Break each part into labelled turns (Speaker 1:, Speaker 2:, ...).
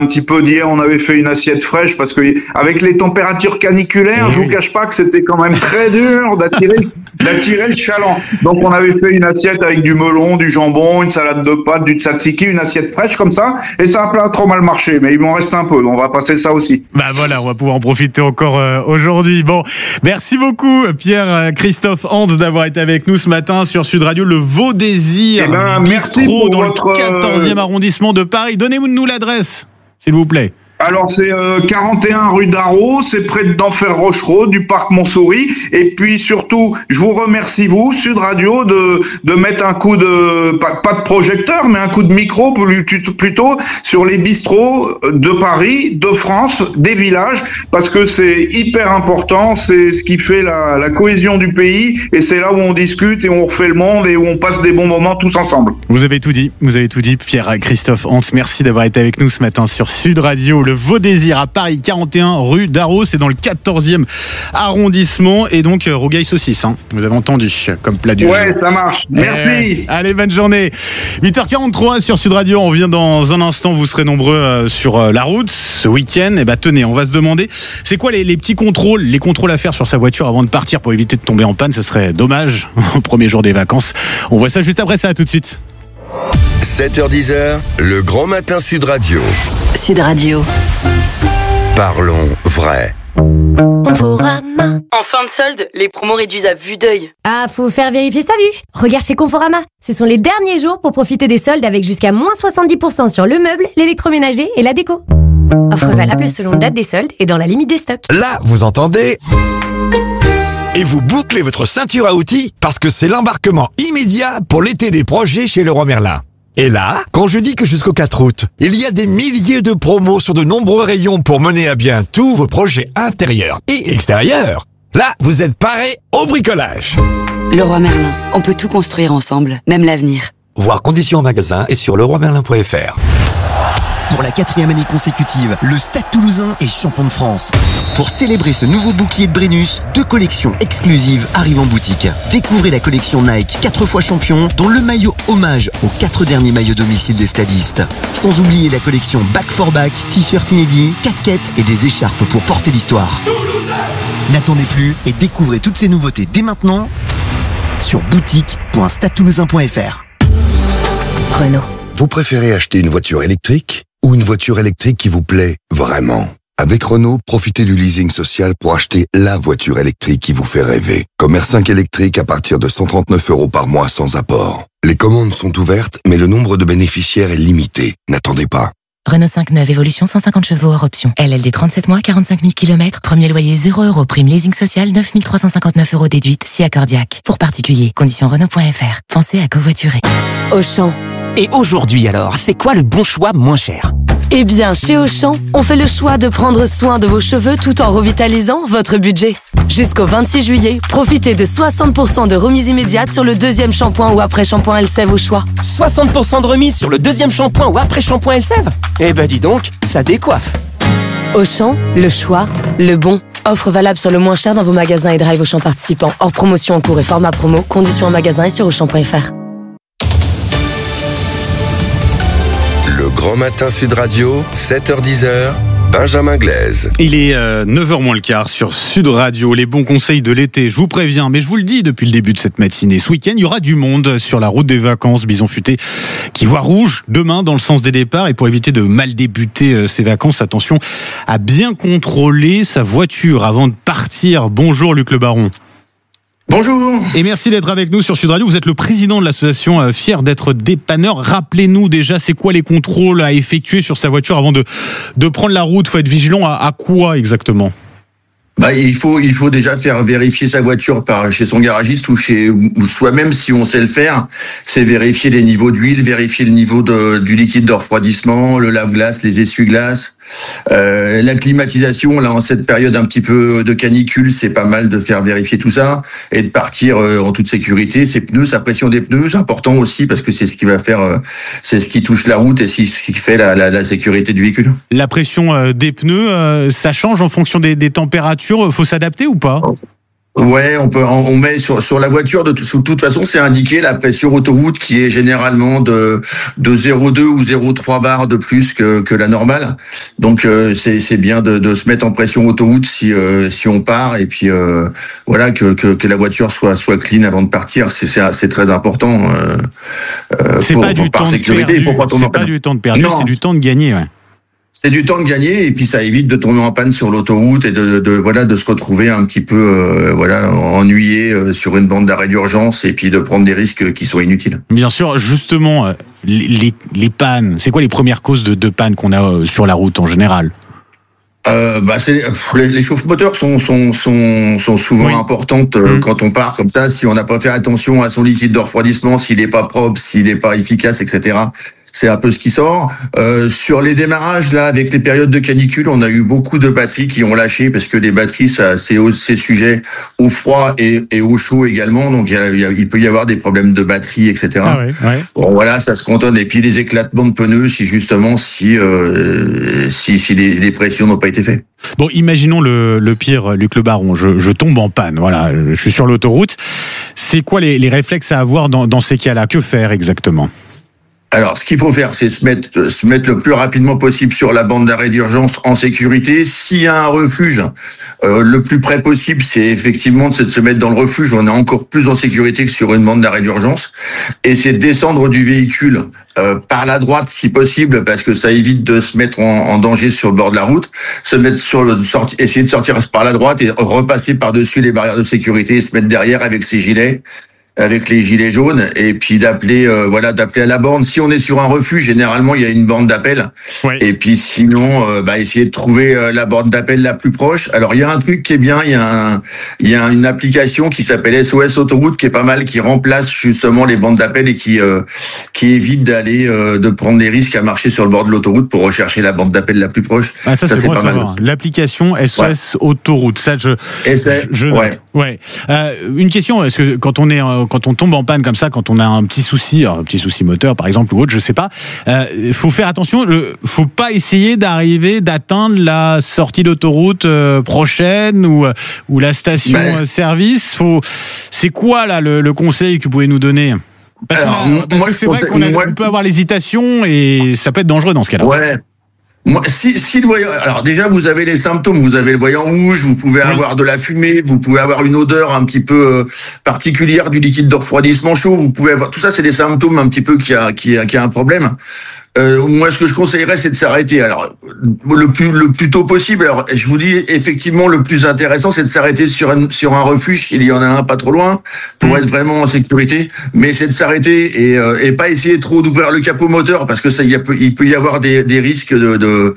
Speaker 1: un petit peu d'hier, on avait fait une assiette fraîche parce que avec les températures caniculaires, je vous cache pas que c'était quand même très dur d'attirer le chaland. Donc on avait fait une assiette avec du melon, du jambon, une salade de pâtes, du tzatziki, une assiette fraîche comme ça, et ça a pas trop mal marché. Mais il m'en reste un peu, donc on va passer ça aussi.
Speaker 2: Bah voilà, on va pouvoir en profiter encore aujourd'hui. Bon, merci beaucoup Pierre-Christophe Hans d'avoir été avec nous ce matin sur Sud Radio, le Vaudésir bistrot dans le 14e arrondissement de Paris. Donnez-nous l'adresse, s'il vous plaît.
Speaker 1: Alors c'est 41 rue d'Arros, c'est près d'Enfer Rochereau, du parc Montsouris. Et puis surtout, je vous remercie vous, Sud Radio, de mettre un coup de pas de projecteur, mais un coup de micro plutôt sur les bistrots de Paris, de France, des villages, parce que c'est hyper important. C'est ce qui fait la cohésion du pays, et c'est là où on discute et on refait le monde et où on passe des bons moments tous ensemble.
Speaker 2: Vous avez tout dit, Pierre-Christophe Hans. Merci d'avoir été avec nous ce matin sur Sud Radio. Le Vaudésir à Paris, 41 rue d'Arros, c'est dans le 14e arrondissement, et donc rougail saucisse, hein, vous avez entendu, comme plat du jour.
Speaker 1: Ouais, ça marche, merci.
Speaker 2: Allez, bonne journée. 8h43 sur Sud Radio, on revient dans un instant, vous serez nombreux sur la route ce week-end. Et tenez, on va se demander, c'est quoi les petits contrôles, les contrôles à faire sur sa voiture avant de partir pour éviter de tomber en panne, ce serait dommage au premier jour des vacances. On voit ça juste après ça, à tout de suite.
Speaker 3: 7h-10h, le grand matin Sud Radio.
Speaker 4: Sud Radio.
Speaker 3: Parlons vrai.
Speaker 4: Conforama. En fin de solde, les promos réduisent à vue d'œil.
Speaker 5: Ah, faut faire vérifier sa vue. Regarde chez Conforama. Ce sont les derniers jours pour profiter des soldes avec jusqu'à moins 70% sur le meuble, l'électroménager et la déco. Offre valable selon date des soldes et dans la limite des stocks.
Speaker 6: Là, vous entendez ? Et vous bouclez votre ceinture à outils parce que c'est l'embarquement immédiat pour l'été des projets chez Leroy Merlin. Et là, quand je dis que jusqu'au 4 août, il y a des milliers de promos sur de nombreux rayons pour mener à bien tous vos projets intérieurs et extérieurs, là, vous êtes parés au bricolage.
Speaker 4: Leroy Merlin, on peut tout construire ensemble, même l'avenir.
Speaker 6: Voir conditions en magasin et sur leroymerlin.fr.
Speaker 7: Pour la 4e année consécutive, le Stade Toulousain est champion de France. Pour célébrer ce nouveau bouclier de Brennus, 2 collections exclusives arrivent en boutique. Découvrez la collection Nike 4 fois champion, dont le maillot hommage aux 4 derniers maillots domicile des stadistes. Sans oublier la collection Back for Back, t-shirt inédits, casquettes et des écharpes pour porter l'histoire. N'attendez plus et découvrez toutes ces nouveautés dès maintenant sur boutique.stadetoulousain.fr.
Speaker 5: Renault.
Speaker 3: Vous préférez acheter une voiture électrique ou une voiture électrique qui vous plaît vraiment ? Avec Renault, profitez du leasing social pour acheter la voiture électrique qui vous fait rêver. Comme R5 électrique à partir de 139 € par mois sans apport. Les commandes sont ouvertes, mais le nombre de bénéficiaires est limité. N'attendez pas.
Speaker 8: Renault 5 neuve, évolution 150 chevaux hors option. LLD 37 mois, 45 000 km. Premier loyer 0 €. Prime leasing social 9 359 € déduite, si accordiaque. Pour particuliers, conditions Renault.fr. Pensez à covoiturer.
Speaker 4: Auchan.
Speaker 9: Et aujourd'hui alors, c'est quoi le bon choix moins cher ?
Speaker 4: Eh bien, chez Auchan, on fait le choix de prendre soin de vos cheveux tout en revitalisant votre budget. Jusqu'au 26 juillet, profitez de 60% de remise immédiate sur le deuxième shampoing ou après-shampoing Elseve au choix.
Speaker 9: 60% de remise sur le deuxième shampoing ou après-shampoing Elseve ? Eh ben dis donc, ça décoiffe.
Speaker 4: Auchan, le choix, le bon. Offre valable sur le moins cher dans vos magasins et drive Auchan participants. Hors promotion en cours et format promo. Conditions en magasin et sur Auchan.fr.
Speaker 3: Le grand matin Sud Radio, 7h-10h, Benjamin Glaise.
Speaker 2: Il est 9h moins le quart sur Sud Radio. Les bons conseils de l'été, je vous préviens, mais je vous le dis depuis le début de cette matinée. Ce week-end, il y aura du monde sur la route des vacances. Bison futé qui voit rouge demain dans le sens des départs. Et pour éviter de mal débuter ses vacances, attention à bien contrôler sa voiture avant de partir. Bonjour Luc Le Baron.
Speaker 1: Bonjour.
Speaker 2: Et merci d'être avec nous sur Sud Radio. Vous êtes le président de l'association Fier d'être dépanneur. Rappelez-nous déjà, c'est quoi les contrôles à effectuer sur sa voiture avant de prendre la route ? Il faut être vigilant à quoi exactement ?
Speaker 10: Il faut déjà faire vérifier sa voiture chez son garagiste ou soi-même si on sait le faire. C'est vérifier les niveaux d'huile, vérifier le niveau du liquide de refroidissement, le lave-glace, les essuie-glaces, la climatisation. Là, en cette période un petit peu de canicule, c'est pas mal de faire vérifier tout ça et de partir en toute sécurité. Ses pneus, sa pression des pneus, c'est important aussi parce que c'est ce qui va faire, c'est ce qui touche la route et c'est ce qui fait la sécurité du véhicule.
Speaker 2: La pression des pneus, ça change en fonction des températures. Faut s'adapter ou pas ?
Speaker 10: Ouais, on met sur la voiture de toute façon, c'est indiqué la pression autoroute qui est généralement de 0,2 ou 0,3 bar de plus que la normale. Donc c'est bien de se mettre en pression autoroute si on part, et puis voilà, que la voiture soit clean avant de partir, c'est très important.
Speaker 2: C'est pas du temps perdu. C'est pas du temps de perdu, c'est du temps de gagner. Ouais.
Speaker 10: C'est du temps de gagner, et puis ça évite de tomber en panne sur l'autoroute et de se retrouver un petit peu ennuyé sur une bande d'arrêt d'urgence, et puis de prendre des risques qui sont inutiles.
Speaker 2: Bien sûr, justement, les pannes, c'est quoi les premières causes de panne qu'on a sur la route en général?
Speaker 10: Les chauffe-moteurs sont souvent importantes quand on part comme ça. Si on n'a pas fait attention à son liquide de refroidissement, s'il n'est pas propre, s'il n'est pas efficace, etc., c'est un peu ce qui sort. Sur les démarrages, là, avec les périodes de canicule, on a eu beaucoup de batteries qui ont lâché, parce que les batteries, c'est sujet au froid et au chaud également. Donc il peut y avoir des problèmes de batterie, etc.
Speaker 2: Ah ouais.
Speaker 10: Bon, voilà, ça se cantonne. Et puis les éclatements de pneus, si les pressions n'ont pas été faites.
Speaker 2: Bon, imaginons le pire, Luc Le Baron. Je tombe en panne. Voilà, je suis sur l'autoroute. C'est quoi les réflexes à avoir dans ces cas-là? Que faire exactement?
Speaker 10: Alors, ce qu'il faut faire, c'est se mettre le plus rapidement possible sur la bande d'arrêt d'urgence en sécurité. S'il y a un refuge, le plus près possible, c'est effectivement de se mettre dans le refuge. On est encore plus en sécurité que sur une bande d'arrêt d'urgence. Et c'est de descendre du véhicule par la droite, si possible, parce que ça évite de se mettre en danger sur le bord de la route. Essayer de sortir par la droite et repasser par-dessus les barrières de sécurité et se mettre derrière avec ses gilets. Avec les gilets jaunes, et puis d'appeler à la borne. Si on est sur un refuge, généralement il y a une borne d'appel. Ouais. Et puis sinon, essayer de trouver la borne d'appel la plus proche. Alors il y a un truc qui est bien, il y a une application qui s'appelle SOS Autoroute qui est pas mal, qui remplace justement les bornes d'appel et qui évite de prendre des risques à marcher sur le bord de l'autoroute pour rechercher la borne d'appel la plus proche.
Speaker 2: Ah, ça c'est pas mal. L'application SOS Autoroute, ça je note. Ouais. Une question, est-ce que quand on tombe en panne comme ça, quand on a un petit souci moteur par exemple ou autre, je sais pas, faut faire attention, faut pas essayer d'atteindre la sortie d'autoroute prochaine ou la station service. C'est quoi là le conseil que vous pouvez nous donner? Parce que c'est vrai qu'on peut avoir l'hésitation et ça peut être dangereux dans ce cas-là.
Speaker 10: Ouais. Moi, si le voyant, alors déjà vous avez les symptômes, vous avez le voyant rouge, vous pouvez avoir de la fumée, vous pouvez avoir une odeur un petit peu particulière du liquide de refroidissement chaud, vous pouvez avoir tout ça, c'est des symptômes un petit peu qui a un problème. Moi, ce que je conseillerais, c'est de s'arrêter. Alors, le plus tôt possible. Alors, je vous dis, effectivement, le plus intéressant, c'est de s'arrêter sur un refuge. Il y en a un pas trop loin pour être vraiment en sécurité. Mais c'est de s'arrêter et pas essayer trop d'ouvrir le capot moteur, parce que il peut y avoir des risques de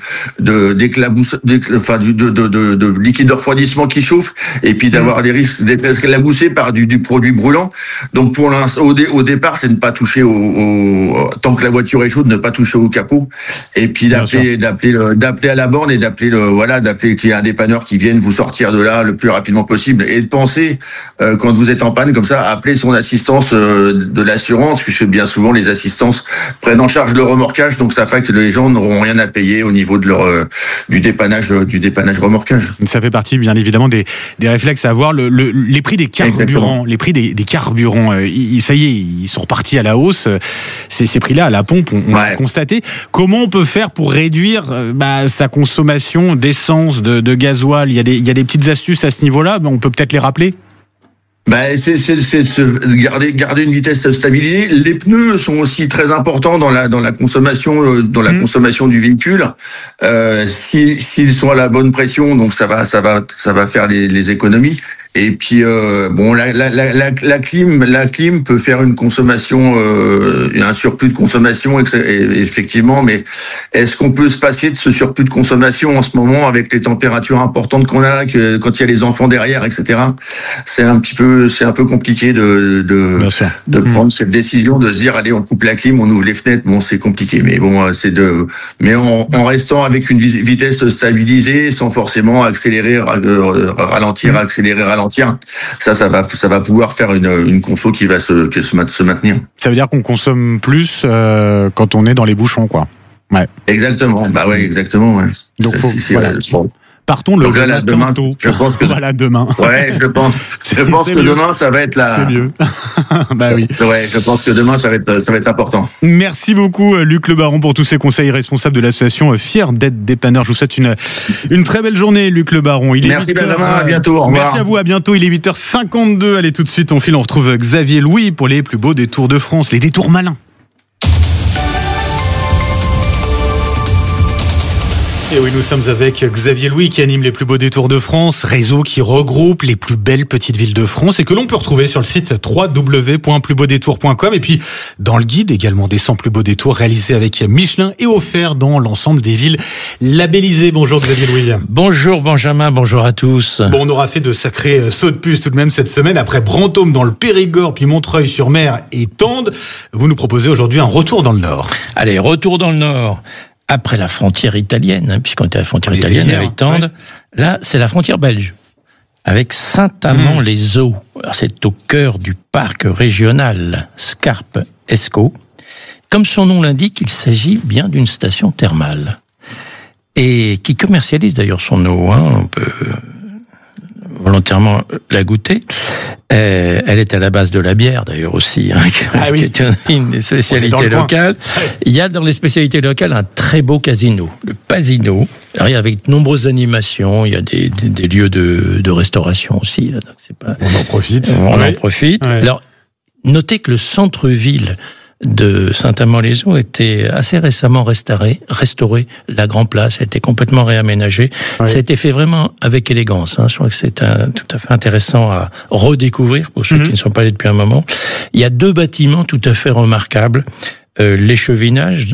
Speaker 10: liquide de refroidissement qui chauffe, et puis d'avoir des risques d'être éclaboussé par du produit brûlant. Donc, pour l'instant, au départ, c'est de ne pas toucher tant que la voiture est chaude, ne pas toucher au capot, et puis d'appeler à la borne et d'appeler qu'il y ait un dépanneur qui vienne vous sortir de là le plus rapidement possible, et de penser quand vous êtes en panne comme ça, à appeler son assistance de l'assurance, puisque bien souvent les assistances prennent en charge le remorquage, donc ça fait que les gens n'auront rien à payer au niveau de du dépannage remorquage.
Speaker 2: Ça fait partie bien évidemment des réflexes à avoir. Les prix des carburants, exactement. Les prix des carburants, ça y est, ils sont repartis à la hausse. Ces prix-là à la pompe, on l'a constaté. Comment on peut faire pour réduire sa consommation d'essence, de gasoil? Il y a des petites astuces à ce niveau-là, mais on peut peut-être les rappeler.
Speaker 10: C'est garder une vitesse stabilisée. Les pneus sont aussi très importants dans la consommation consommation du véhicule. S'ils sont à la bonne pression, donc ça va faire les économies. Et puis la clim peut faire une consommation, un surplus de consommation effectivement, mais est-ce qu'on peut se passer de ce surplus de consommation en ce moment avec les températures importantes qu'on a, quand il y a les enfants derrière, etc. C'est un peu compliqué de prendre cette décision, de se dire allez, on coupe la clim, on ouvre les fenêtres. Bon, c'est compliqué, mais bon, mais en restant avec une vitesse stabilisée, sans forcément accélérer, ralentir, ça va pouvoir faire une conso qui va se maintenir.
Speaker 2: Ça veut dire qu'on consomme plus quand on est dans les bouchons, quoi. Ouais.
Speaker 10: Exactement. Exactement. Ouais.
Speaker 2: Donc Partons le matin
Speaker 10: demain,
Speaker 2: tôt.
Speaker 10: je pense que
Speaker 2: voilà, demain.
Speaker 10: Ouais, je pense que demain, ça va être
Speaker 2: C'est mieux. Bah oui.
Speaker 10: Ouais, je pense que demain, ça va être important.
Speaker 2: Merci beaucoup, Luc Le Baron, pour tous ces conseils, responsable de l'association Fier d'être dépanneur. Je vous souhaite une très belle journée, Luc Le Baron.
Speaker 10: Merci Benjamin, à bientôt. Au revoir.
Speaker 2: Merci à vous, à bientôt. Il est 8h52. Allez, tout de suite, on file. On retrouve Xavier Louis pour les plus beaux détours de France, les détours malins. Et oui, nous sommes avec Xavier Louis qui anime les plus beaux détours de France, réseau qui regroupe les plus belles petites villes de France et que l'on peut retrouver sur le site www.plusbeaudétours.com et puis dans le guide également des 100 plus beaux détours réalisés avec Michelin et offerts dans l'ensemble des villes labellisées. Bonjour Xavier Louis.
Speaker 11: Bonjour Benjamin, bonjour à tous.
Speaker 2: Bon, on aura fait de sacrés sauts de puce tout de même cette semaine après Brantôme dans le Périgord puis Montreuil-sur-Mer et Tende. Vous nous proposez aujourd'hui un retour dans le Nord.
Speaker 11: Allez, retour dans le Nord. Après la frontière italienne, puisqu'on était à la frontière italienne avec Tende, là, c'est la frontière belge, avec Saint-Amand-les-Eaux. Alors, c'est au cœur du parc régional Scarpe-Escaut. Comme son nom l'indique, il s'agit bien d'une station thermale, et qui commercialise d'ailleurs son eau. On peut volontairement la goûter. Elle est à la base de la bière d'ailleurs aussi, qui est une spécialité locale. Il y a dans les spécialités locales un très beau casino, le Pasino. Alors, avec de nombreuses animations, il y a des lieux de restauration aussi. Là, donc
Speaker 2: on en profite.
Speaker 11: On en profite. Ouais. Alors, notez que le centre-ville de Saint-Amand-les-Eaux était assez récemment restauré. La Grand Place a été complètement réaménagée. Oui. Ça a été fait vraiment avec élégance. Je crois que c'est tout à fait intéressant à redécouvrir pour ceux qui ne sont pas allés depuis un moment. Il y a 2 bâtiments tout à fait remarquables. L'échevinage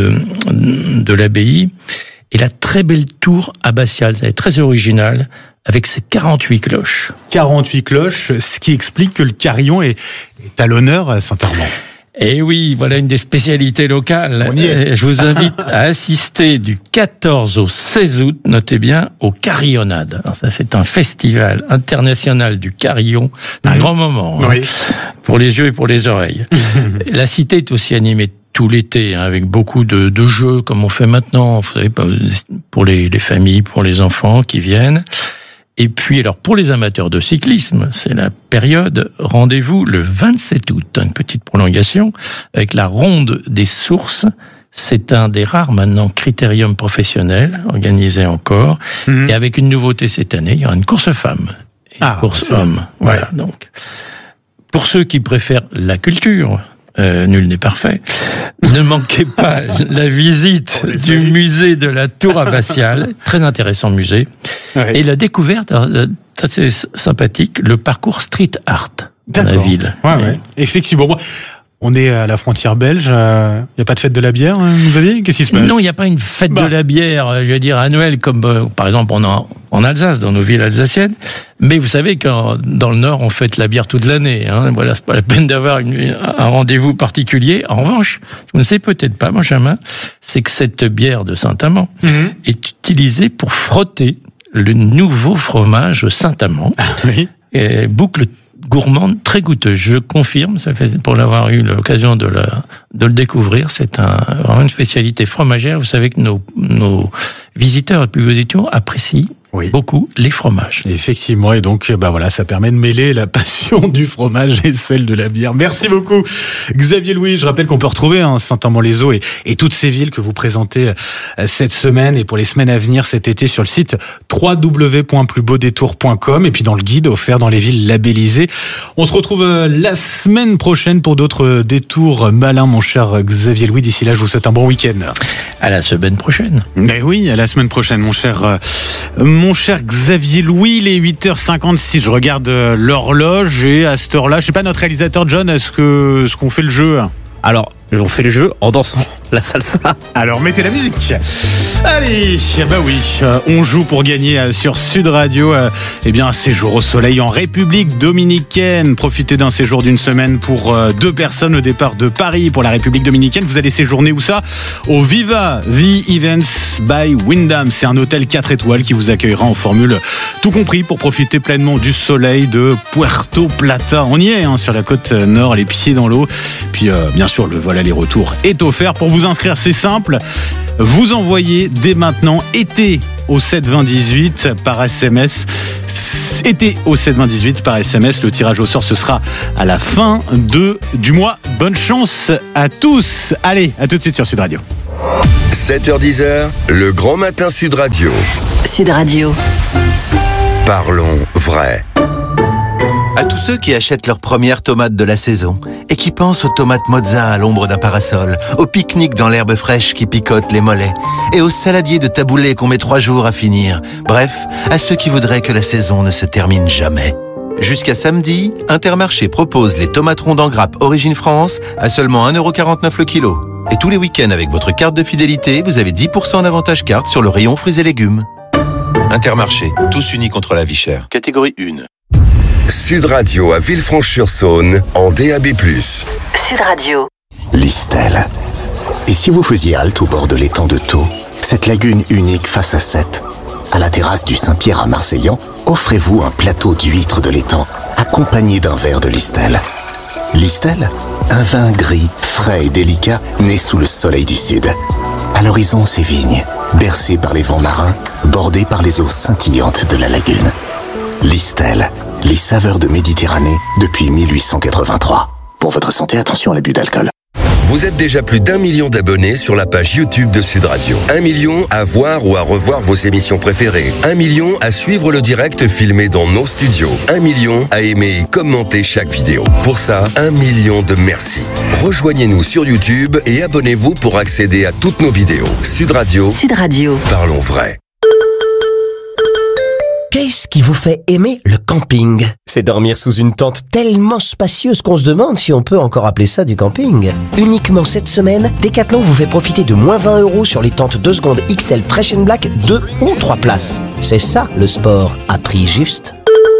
Speaker 11: de l'abbaye et la très belle tour abbatiale. Ça est très original avec ses 48 cloches.
Speaker 2: 48 cloches, ce qui explique que le carillon est à l'honneur à Saint-Amand.
Speaker 11: Et oui, voilà une des spécialités locales. Je vous invite à assister du 14 au 16 août, notez bien, aux Carillonnades. Alors ça, c'est un festival international du carillon, un grand moment pour les yeux et pour les oreilles. La cité est aussi animée tout l'été, avec beaucoup de jeux, comme on fait maintenant, vous savez, pour les familles, pour les enfants qui viennent. Et puis, alors, pour les amateurs de cyclisme, c'est la période, rendez-vous le 27 août, une petite prolongation, avec la Ronde des Sources. C'est un des rares, maintenant, critériums professionnels, organisé encore. Et avec une nouveauté cette année, il y aura une course femmes. Et une course hommes. Voilà, donc. Pour ceux qui préfèrent la culture, nul n'est parfait. Ne manquez pas la visite du musée de la Tour Abbatiale, très intéressant musée, et la découverte, assez sympathique, le parcours street art dans la ville.
Speaker 2: Effectivement. On est à la frontière belge. Il n'y a pas de fête de la bière, Xavier ? Qu'est-ce qui se passe ?
Speaker 11: Non, il n'y a pas une fête de la bière, je veux dire, annuelle, comme par exemple en Alsace, dans nos villes alsaciennes. Mais vous savez que dans le Nord, on fête la bière toute l'année. Voilà, c'est pas la peine d'avoir un rendez-vous particulier. En revanche, vous ne savez peut-être pas, Benjamin, c'est que cette bière de Saint-Amand est utilisée pour frotter le nouveau fromage Saint-Amand. Boucle gourmande, très goûteuse. Je confirme, ça fait pour l'avoir eu l'occasion de le découvrir, c'est vraiment une spécialité fromagère. Vous savez que nos visiteurs à Plus Beau Détour apprécient beaucoup les fromages.
Speaker 2: Effectivement, et donc voilà, ça permet de mêler la passion du fromage et celle de la bière. Merci beaucoup Xavier Louis. Je rappelle qu'on peut retrouver Saint-Amand-les-Eaux et toutes ces villes que vous présentez cette semaine et pour les semaines à venir cet été sur le site www.plusbeaudétours.com et puis dans le guide offert dans les villes labellisées. On se retrouve la semaine prochaine pour d'autres détours malins, mon cher Xavier Louis. D'ici là, je vous souhaite un bon week-end.
Speaker 11: À la semaine prochaine.
Speaker 2: Mais oui, à la semaine prochaine, mon cher Xavier Louis. Il est 8h56. Je regarde l'horloge et à cette heure-là, je sais pas, notre réalisateur John, est-ce qu'on fait le jeu ?
Speaker 12: Alors, on fait le jeu en dansant la salsa.
Speaker 2: Alors, mettez la musique. Allez, on joue pour gagner sur Sud Radio. Un séjour au soleil en République dominicaine. Profitez d'un séjour d'une semaine pour 2 personnes au départ de Paris pour la République dominicaine. Vous allez séjourner où ça ? Au Viva Events by Wyndham. C'est un hôtel 4 étoiles qui vous accueillera en formule tout compris pour profiter pleinement du soleil de Puerto Plata. On y est sur la côte nord, les pieds dans l'eau. Puis bien sûr, le vol aller-retour est offert. Pour vous inscrire, c'est simple. Vous envoyez dès maintenant été au 7 20 18 par SMS. Été au 7 20 18 par SMS. Le tirage au sort, ce sera à la fin du mois. Bonne chance à tous. Allez, à tout de suite sur Sud Radio.
Speaker 3: 7h-10h, le grand matin Sud Radio.
Speaker 4: Sud Radio.
Speaker 3: Parlons vrai.
Speaker 13: À tous ceux qui achètent leurs premières tomates de la saison et qui pensent aux tomates mozza à l'ombre d'un parasol, au pique-nique dans l'herbe fraîche qui picote les mollets et aux saladiers de taboulé qu'on met 3 jours à finir. Bref, à ceux qui voudraient que la saison ne se termine jamais. Jusqu'à samedi, Intermarché propose les tomates rondes en grappe Origine France à seulement 1,49€ le kilo. Et tous les week-ends avec votre carte de fidélité, vous avez 10% d'avantage carte sur le rayon fruits et légumes. Intermarché, tous unis contre la vie chère. Catégorie 1.
Speaker 3: Sud Radio à Villefranche-sur-Saône en DAB+.
Speaker 4: Sud Radio.
Speaker 14: Listel. Et si vous faisiez halte au bord de l'étang de Thau, cette lagune unique face à Sète, à la terrasse du Saint-Pierre à Marseillan, offrez-vous un plateau d'huîtres de l'étang, accompagné d'un verre de Listel. Listel, un vin gris, frais et délicat, né sous le soleil du sud. À l'horizon, ces vignes, bercées par les vents marins, bordées par les eaux scintillantes de la lagune. Listel, les saveurs de Méditerranée depuis 1883. Pour votre santé, attention à l'abus d'alcool.
Speaker 3: Vous êtes déjà plus d'1 million d'abonnés sur la page YouTube de Sud Radio. 1 million à voir ou à revoir vos émissions préférées. 1 million à suivre le direct filmé dans nos studios. 1 million à aimer et commenter chaque vidéo. Pour ça, 1 million de merci. Rejoignez-nous sur YouTube et abonnez-vous pour accéder à toutes nos vidéos. Sud Radio.
Speaker 4: Sud Radio.
Speaker 3: Parlons vrai.
Speaker 15: Qu'est-ce qui vous fait aimer le camping? C'est dormir sous une tente tellement spacieuse qu'on se demande si on peut encore appeler ça du camping. Uniquement cette semaine, Decathlon vous fait profiter de moins 20€ sur les tentes 2 secondes XL Fresh & Black 2 ou 3 places. C'est ça le sport à prix juste.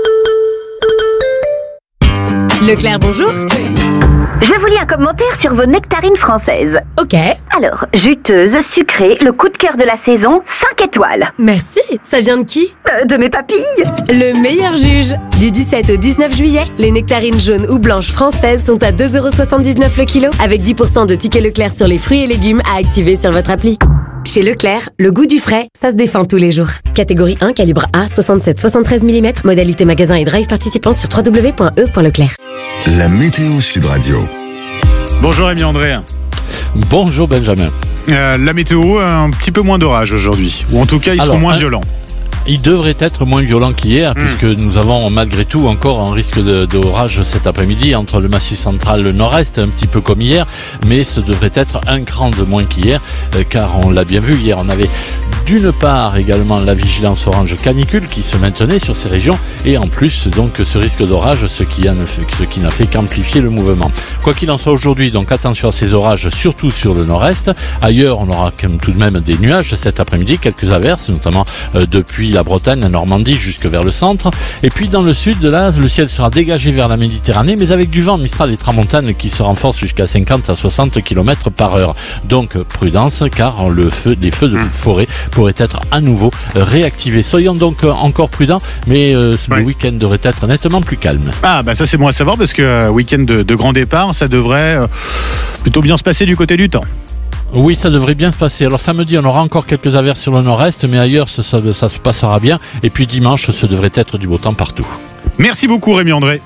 Speaker 5: Leclerc, bonjour.
Speaker 16: Je vous lis un commentaire sur vos nectarines françaises.
Speaker 5: Ok.
Speaker 16: Alors, juteuse, sucrée, le coup de cœur de la saison, 5 étoiles.
Speaker 5: Merci. Ça vient de qui?
Speaker 16: De mes papilles.
Speaker 5: Le meilleur juge. Du 17 au 19 juillet, les nectarines jaunes ou blanches françaises sont à 2,79€ le kilo, avec 10% de tickets Leclerc sur les fruits et légumes à activer sur votre appli. Chez Leclerc, le goût du frais, ça se défend tous les jours. Catégorie 1, calibre A, 67-73 mm, modalité magasin et drive participant sur www.e.leclerc.
Speaker 3: La météo Sud Radio.
Speaker 2: Bonjour Rémi André.
Speaker 11: Bonjour Benjamin.
Speaker 2: La météo, un petit peu moins d'orage aujourd'hui, ou en tout cas ils seront moins violents.
Speaker 11: Il devrait être moins violent qu'hier, puisque nous avons malgré tout encore un risque d'orage cet après-midi entre le Massif central et le nord-est, un petit peu comme hier, mais ce devrait être un cran de moins qu'hier, car on l'a bien vu, hier on avait d'une part également la vigilance orange canicule qui se maintenait sur ces régions, et en plus donc ce risque d'orage, ce qui n'a fait qu'amplifier le mouvement. Quoi qu'il en soit aujourd'hui, donc attention à ces orages, surtout sur le nord-est. Ailleurs, on aura quand même tout de même des nuages cet après-midi, quelques averses, notamment depuis la Bretagne, la Normandie, jusque vers le centre. Et puis dans le sud, là, le ciel sera dégagé vers la Méditerranée, mais avec du vent Mistral et Tramontane qui se renforcent jusqu'à 50 à 60 km par heure. Donc prudence, car les feux de forêt pourraient être à nouveau réactivés. Soyons donc encore prudents, mais le week-end devrait être nettement plus calme.
Speaker 2: Ah bah ça c'est bon à savoir, parce que week-end de grand départ, ça devrait plutôt bien se passer du côté du temps.
Speaker 11: Oui, ça devrait bien se passer. Alors samedi, on aura encore quelques averses sur le nord-est, mais ailleurs, ça se passera bien. Et puis dimanche, ce devrait être du beau temps partout.
Speaker 2: Merci beaucoup Rémi André.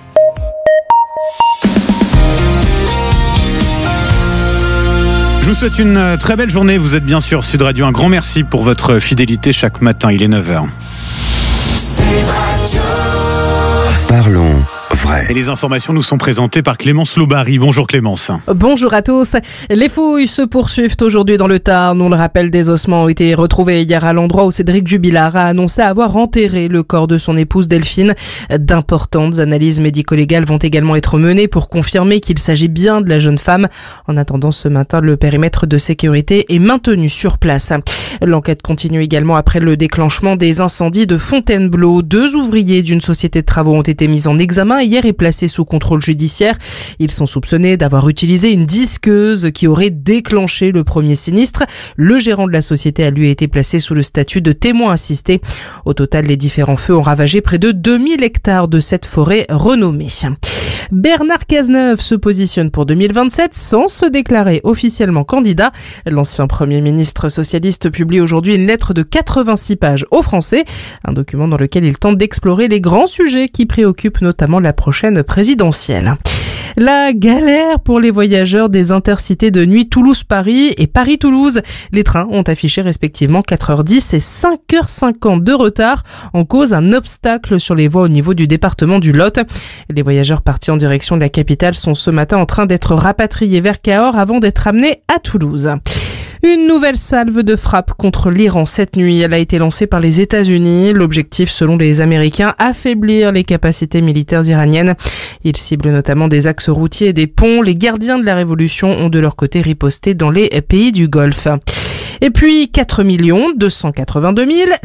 Speaker 2: Je vous souhaite une très belle journée. Vous êtes bien sûr Sud Radio. Un grand merci pour votre fidélité chaque matin. Il est 9h.
Speaker 3: Parlons vrai.
Speaker 2: Et les informations nous sont présentées par Clémence Lobary. Bonjour Clémence.
Speaker 17: Bonjour à tous. Les fouilles se poursuivent aujourd'hui dans le Tarn. On le rappelle, des ossements ont été retrouvés hier à l'endroit où Cédric Jubilard a annoncé avoir enterré le corps de son épouse Delphine. D'importantes analyses médico-légales vont également être menées pour confirmer qu'il s'agit bien de la jeune femme. En attendant ce matin, le périmètre de sécurité est maintenu sur place. L'enquête continue également après le déclenchement des incendies de Fontainebleau. 2 ouvriers d'une société de travaux ont été mis en examen hier et placés sous contrôle judiciaire. Ils sont soupçonnés d'avoir utilisé une disqueuse qui aurait déclenché le premier sinistre. Le gérant de la société a lui été placé sous le statut de témoin assisté. Au total, les différents feux ont ravagé près de 2000 hectares de cette forêt renommée. Bernard Cazeneuve se positionne pour 2027 sans se déclarer officiellement candidat. L'ancien Premier ministre socialiste publie aujourd'hui une lettre de 86 pages aux Français, un document dans lequel il tente d'explorer les grands sujets qui préoccupent notamment la prochaine présidentielle. La galère pour les voyageurs des intercités de nuit Toulouse-Paris et Paris-Toulouse. Les trains ont affiché respectivement 4h10 et 5h50 de retard. En cause, un obstacle sur les voies au niveau du département du Lot. Les voyageurs partis en direction de la capitale sont ce matin en train d'être rapatriés vers Cahors avant d'être amenés à Toulouse. Une nouvelle salve de frappe contre l'Iran cette nuit. Elle a été lancée par les États-Unis. L'objectif, selon les Américains, affaiblir les capacités militaires iraniennes. Ils ciblent notamment des axes routiers et des ponts. Les gardiens de la révolution ont de leur côté riposté dans les pays du Golfe. Et puis 4 282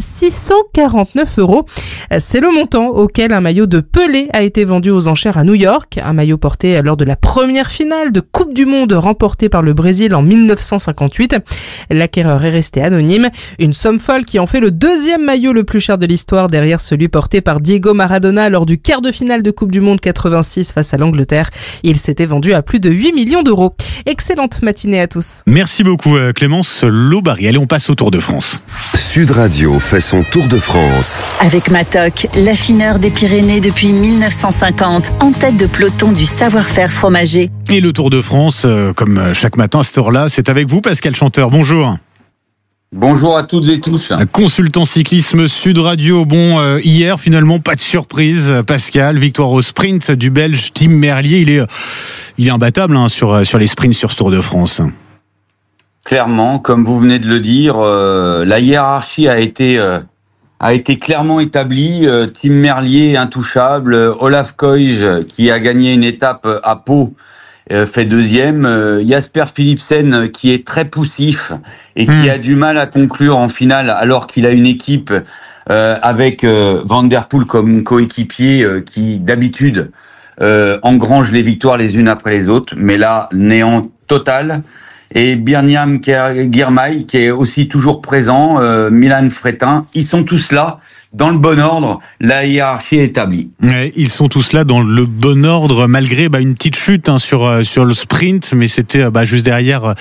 Speaker 17: 649 €. C'est le montant auquel un maillot de Pelé a été vendu aux enchères à New York. Un maillot porté lors de la première finale de Coupe du Monde remportée par le Brésil en 1958. L'acquéreur est resté anonyme. Une somme folle qui en fait le deuxième maillot le plus cher de l'histoire derrière celui porté par Diego Maradona lors du quart de finale de Coupe du Monde 86 face à l'Angleterre. Il s'était vendu à plus de 8 millions €. Excellente matinée à tous.
Speaker 2: Merci beaucoup Clémence Lobary. Allez, on passe au Tour de France.
Speaker 3: Sud Radio fait son Tour de France.
Speaker 18: Avec Matok, l'affineur des Pyrénées depuis 1950, en tête de peloton du savoir-faire fromager.
Speaker 2: Et le Tour de France, comme chaque matin à cette heure-là, c'est avec vous Pascal Chanteur. Bonjour.
Speaker 19: Bonjour à toutes et tous.
Speaker 2: Consultant cyclisme Sud Radio. Bon, hier, finalement, pas de surprise. Pascal, victoire au sprint du Belge Tim Merlier. Il est imbattable sur les sprints sur ce Tour de France.
Speaker 19: Clairement, comme vous venez de le dire, la hiérarchie a été clairement établie. Tim Merlier intouchable, Olaf Koij qui a gagné une étape à Pau fait deuxième, Jasper Philipsen qui est très poussif et qui a du mal à conclure en finale alors qu'il a une équipe avec Van Der Poel comme coéquipier qui d'habitude engrange les victoires les unes après les autres, mais là néant total. Et Birniam Girmay qui est aussi toujours présent, Milan Fretin, ils sont tous là dans le bon ordre, la hiérarchie est établie.
Speaker 2: Ouais, ils sont tous là dans le bon ordre malgré une petite chute sur le sprint, mais c'était juste derrière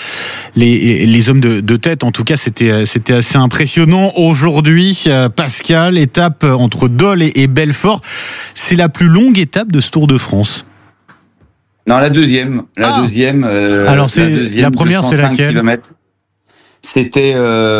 Speaker 2: les hommes de tête. En tout cas, c'était assez impressionnant. Aujourd'hui, Pascal, étape entre Dole et Belfort, c'est la plus longue étape de ce Tour de France.
Speaker 19: Non, la deuxième.
Speaker 2: Alors la première, c'est laquelle
Speaker 19: kilomètres. C'était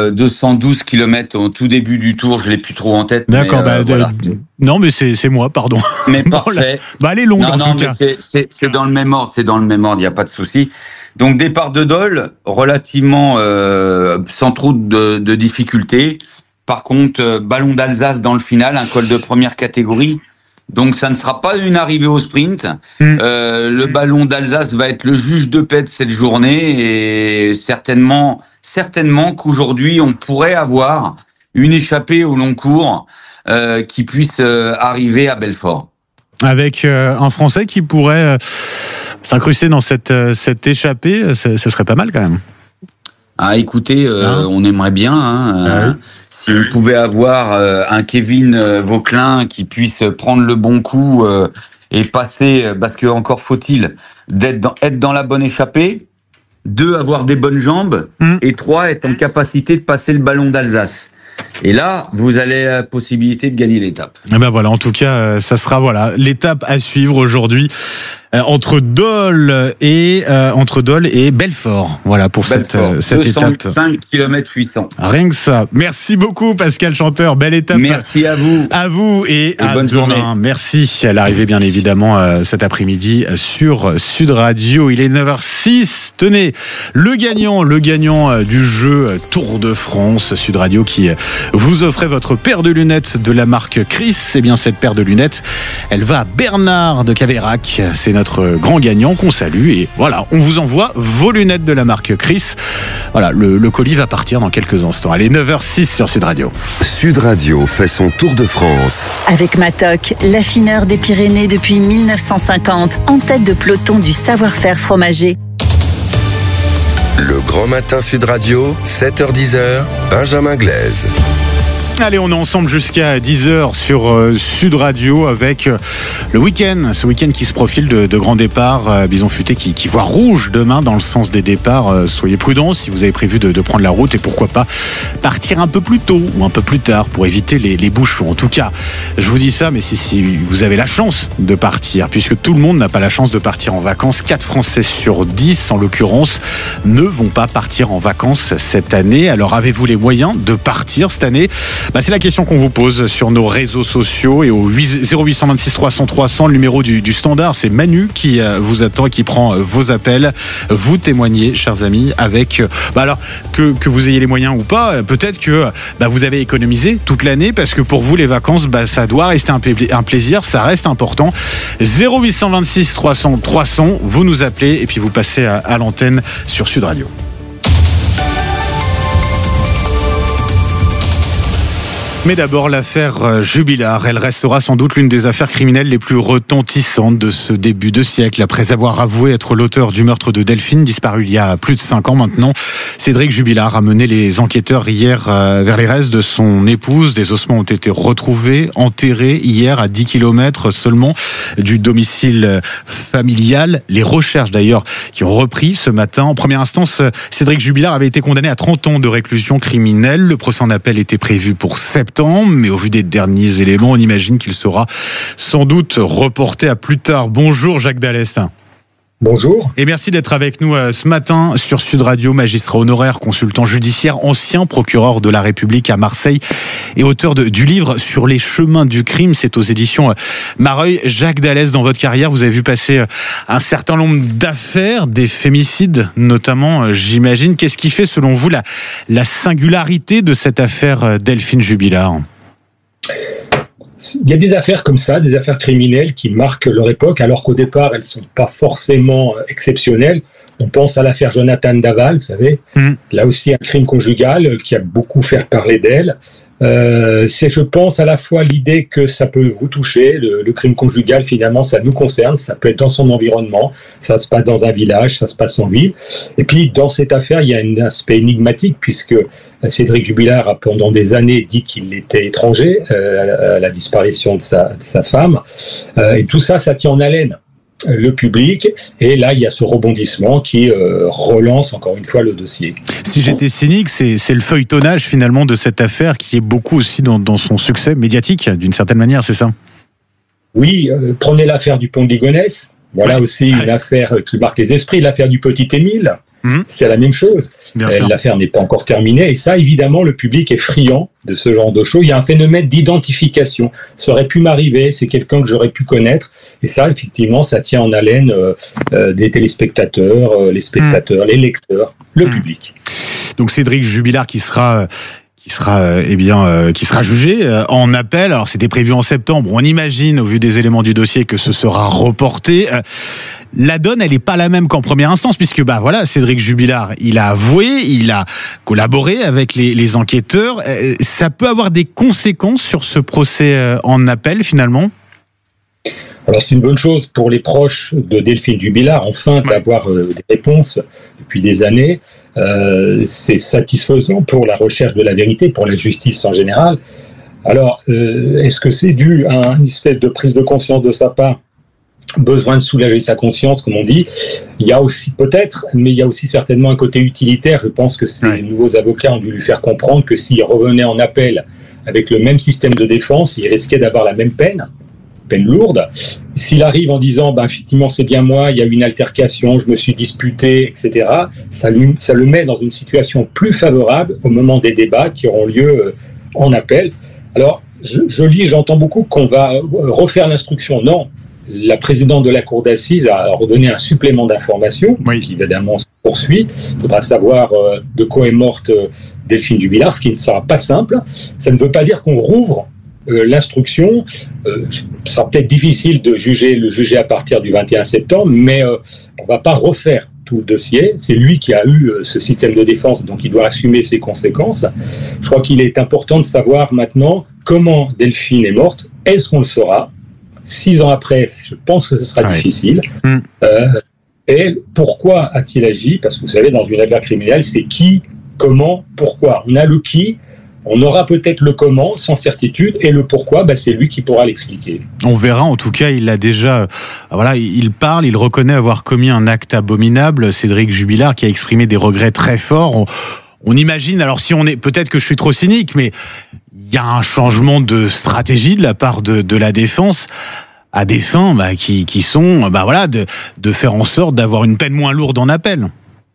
Speaker 19: 212 km au tout début du Tour, je l'ai plus trop en tête.
Speaker 2: D'accord, voilà. Non, mais c'est moi, pardon.
Speaker 19: Mais parfait.
Speaker 2: Elle est longue en tout cas.
Speaker 19: C'est dans le même ordre, il n'y a pas de souci. Donc départ de Dole, relativement sans trop de difficultés. Par contre, ballon d'Alsace dans le final, un col de première catégorie. Donc ça ne sera pas une arrivée au sprint. Le ballon d'Alsace va être le juge de paix de cette journée et certainement qu'aujourd'hui on pourrait avoir une échappée au long cours qui puisse arriver à Belfort.
Speaker 2: Avec un Français qui pourrait s'incruster dans cette échappée, ce serait pas mal quand même.
Speaker 19: Ah, écoutez, on aimerait bien. Si on pouvait avoir un Kevin Vauquelin qui puisse prendre le bon coup et passer, parce que encore faut-il être dans la bonne échappée, 2, avoir des bonnes jambes, et 3, être en capacité de passer le ballon d'Alsace. Et là, vous avez la possibilité de gagner l'étape.
Speaker 2: Et voilà, en tout cas, ça sera l'étape à suivre aujourd'hui entre Dole et Belfort. Voilà pour cette étape.
Speaker 19: 5 km 800.
Speaker 2: Rien que ça. Merci beaucoup Pascal Chanteur, belle étape.
Speaker 19: Merci à vous.
Speaker 2: À vous et à
Speaker 19: bonne
Speaker 2: demain.
Speaker 19: Journée.
Speaker 2: Merci. À l'arrivée bien évidemment cet après-midi sur Sud Radio. Il est 9h06. Tenez, le gagnant du jeu Tour de France Sud Radio qui vous offrait votre paire de lunettes de la marque Chris. Eh bien cette paire de lunettes, elle va à Bernard de Caveyrac. C'est notre grand gagnant qu'on salue et voilà, on vous envoie vos lunettes de la marque Chris. Voilà, le colis va partir dans quelques instants. Allez, 9h06 sur Sud Radio.
Speaker 3: Sud Radio fait son Tour de France.
Speaker 18: Avec Matok, l'affineur des Pyrénées depuis 1950, en tête de peloton du savoir-faire fromager.
Speaker 3: Le Grand Matin Sud Radio, 7h-10h, Benjamin Glaise.
Speaker 2: Allez, on est ensemble jusqu'à 10h sur Sud Radio avec le week-end, ce week-end qui se profile de grands départs, Bison Futé qui voit rouge demain dans le sens des départs. Soyez prudents si vous avez prévu de prendre la route et pourquoi pas partir un peu plus tôt ou un peu plus tard pour éviter les bouchons. En tout cas, je vous dis ça, mais si vous avez la chance de partir, puisque tout le monde n'a pas la chance de partir en vacances, 4 Français sur 10 en l'occurrence ne vont pas partir en vacances cette année. Alors avez-vous les moyens de partir cette année? C'est la question qu'on vous pose sur nos réseaux sociaux et au 0826 300 300, le numéro du standard. C'est Manu qui vous attend et qui prend vos appels. Vous témoignez, chers amis, avec alors que vous ayez les moyens ou pas, peut-être que vous avez économisé toute l'année parce que pour vous les vacances, ça doit rester un plaisir, ça reste important. 0826 300 300, vous nous appelez et puis vous passez à l'antenne sur Sud Radio. Mais d'abord, l'affaire Jubilard. Elle restera sans doute l'une des affaires criminelles les plus retentissantes de ce début de siècle. Après avoir avoué être l'auteur du meurtre de Delphine, disparu il y a plus de 5 ans maintenant, Cédric Jubilard a mené les enquêteurs hier vers les restes de son épouse. Des ossements ont été retrouvés, enterrés hier à 10 km seulement du domicile familial. Les recherches d'ailleurs qui ont repris ce matin. En première instance, Cédric Jubilard avait été condamné à 30 ans de réclusion criminelle. Le procès en appel était prévu pour septembre, mais au vu des derniers éléments, on imagine qu'il sera sans doute reporté à plus tard. Bonjour Jacques Dallès.
Speaker 20: Bonjour.
Speaker 2: Et merci d'être avec nous ce matin sur Sud Radio, magistrat honoraire, consultant judiciaire, ancien procureur de la République à Marseille et auteur du livre Sur les chemins du crime. C'est aux éditions Mareuil. Jacques Dallès, dans votre carrière, vous avez vu passer un certain nombre d'affaires, des fémicides notamment, j'imagine. Qu'est-ce qui fait, selon vous, la singularité de cette affaire Delphine Jubilard ?
Speaker 20: Il y a des affaires comme ça, des affaires criminelles qui marquent leur époque, alors qu'au départ, elles ne sont pas forcément exceptionnelles. On pense à l'affaire Jonathan Daval, vous savez. Là aussi, un crime conjugal qui a beaucoup fait parler d'elle. C'est, je pense, à la fois l'idée que ça peut vous toucher, le crime conjugal, finalement, ça nous concerne, ça peut être dans son environnement, ça se passe dans un village, ça se passe en ville. Et puis, dans cette affaire, il y a un aspect énigmatique, puisque Cédric Jubilard a pendant des années dit qu'il était étranger à la disparition de sa femme. Et tout ça, ça tient en haleine le public, et là il y a ce rebondissement qui relance encore une fois le dossier.
Speaker 2: Si j'étais cynique, c'est le feuilletonnage finalement de cette affaire qui est beaucoup aussi dans son succès médiatique d'une certaine manière, c'est ça?
Speaker 20: Oui, prenez l'affaire du pont de Ligonnès, voilà aussi une affaire qui marque les esprits, l'affaire du petit Émile. C'est la même chose. L'affaire n'est pas encore terminée et ça, évidemment, le public est friand de ce genre de choses. Il y a un phénomène d'identification. Ça aurait pu m'arriver, c'est quelqu'un que j'aurais pu connaître. Et ça, effectivement, ça tient en haleine des téléspectateurs, les spectateurs, les lecteurs, le public.
Speaker 2: Donc Cédric Jubilard qui sera jugé en appel. Alors c'était prévu en septembre. On imagine, au vu des éléments du dossier, que ce sera reporté. La donne, elle n'est pas la même qu'en première instance, puisque Cédric Jubilard, il a avoué, il a collaboré avec les enquêteurs. Ça peut avoir des conséquences sur ce procès en appel, finalement?
Speaker 20: Alors c'est une bonne chose pour les proches de Delphine Jubilard, enfin d'avoir des réponses depuis des années. C'est satisfaisant pour la recherche de la vérité, pour la justice en général. Alors, est-ce que c'est dû à une espèce de prise de conscience de sa part, besoin de soulager sa conscience, comme on dit? Il y a aussi peut-être, mais il y a aussi certainement un côté utilitaire. Je pense que ces nouveaux avocats ont dû lui faire comprendre que s'il revenait en appel avec le même système de défense, il risquait d'avoir la même peine lourde. S'il arrive en disant effectivement c'est bien moi, il y a eu une altercation, je me suis disputé, etc., ça le met dans une situation plus favorable au moment des débats qui auront lieu en appel. Alors j'entends beaucoup qu'on va refaire l'instruction. Non, la présidente de la cour d'assises a redonné un supplément d'information qui évidemment se poursuit. Il faudra savoir de quoi est morte Delphine Jubilard, ce qui ne sera pas simple. Ça ne veut pas dire qu'on rouvre l'instruction. Ce sera peut-être difficile de le juger à partir du 21 septembre, mais on ne va pas refaire tout le dossier. C'est lui qui a eu ce système de défense, donc il doit assumer ses conséquences. Je crois qu'il est important de savoir maintenant comment Delphine est morte. Est-ce qu'on le saura? 6 ans après, je pense que ce sera difficile. Et pourquoi a-t-il agi? Parce que vous savez, dans une affaire criminelle, c'est qui, comment, pourquoi. On a le qui. On aura peut-être le comment, sans certitude, et le pourquoi, c'est lui qui pourra l'expliquer.
Speaker 2: On verra, en tout cas, il a déjà... Voilà, il parle, il reconnaît avoir commis un acte abominable. Cédric Jubilard qui a exprimé des regrets très forts. On imagine, alors si on est... Peut-être que je suis trop cynique, mais il y a un changement de stratégie de la part de la défense à des fins qui sont de faire en sorte d'avoir une peine moins lourde en appel.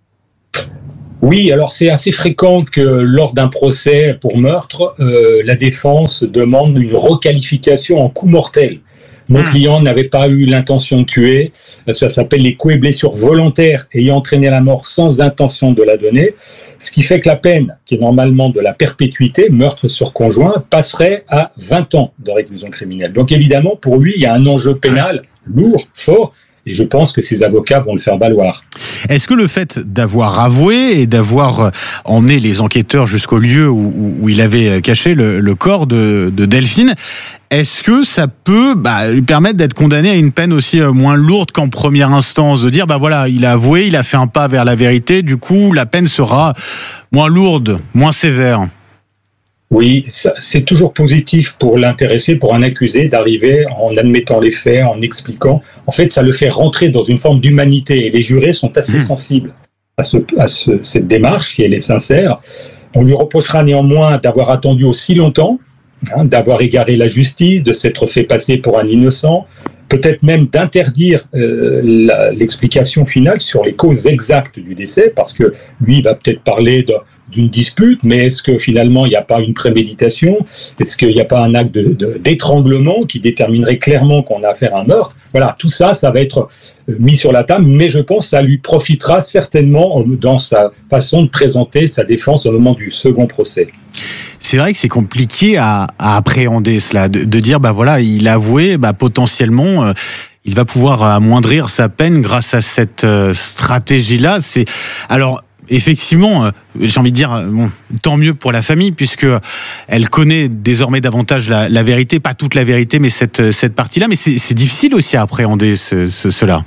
Speaker 20: Oui, alors c'est assez fréquent que lors d'un procès pour meurtre, la défense demande une requalification en coup mortel. Mon client n'avait pas eu l'intention de tuer, ça s'appelle les coups et blessures volontaires ayant entraîné la mort sans intention de la donner, ce qui fait que la peine, qui est normalement de la perpétuité, meurtre sur conjoint, passerait à 20 ans de réclusion criminelle. Donc évidemment, pour lui, il y a un enjeu pénal lourd, fort, et je pense que ses avocats vont le faire valoir.
Speaker 2: Est-ce que le fait d'avoir avoué et d'avoir emmené les enquêteurs jusqu'au lieu où il avait caché le corps de Delphine, est-ce que ça peut lui permettre d'être condamné à une peine aussi moins lourde qu'en première instance, de dire il a avoué, il a fait un pas vers la vérité, du coup la peine sera moins lourde, moins sévère?
Speaker 20: Oui, c'est toujours positif pour l'intéressé, pour un accusé, d'arriver en admettant les faits, en expliquant. En fait, ça le fait rentrer dans une forme d'humanité. Et les jurés sont assez sensibles à cette démarche, si elle est sincère. On lui reprochera néanmoins d'avoir attendu aussi longtemps, d'avoir égaré la justice, de s'être fait passer pour un innocent, peut-être même d'interdire l'explication finale sur les causes exactes du décès, parce que lui va peut-être parler d'une dispute, mais est-ce que finalement il n'y a pas une préméditation? Est-ce qu'il n'y a pas un acte d'étranglement qui déterminerait clairement qu'on a affaire à un meurtre? Voilà, tout ça, ça va être mis sur la table, mais je pense que ça lui profitera certainement dans sa façon de présenter sa défense au moment du second procès.
Speaker 2: C'est vrai que c'est compliqué à appréhender cela, de dire il a avoué, potentiellement il va pouvoir amoindrir sa peine grâce à cette stratégie-là. Alors effectivement, j'ai envie de dire, tant mieux pour la famille, puisque elle connaît désormais davantage la vérité, pas toute la vérité, mais cette partie-là. Mais c'est difficile aussi à appréhender cela.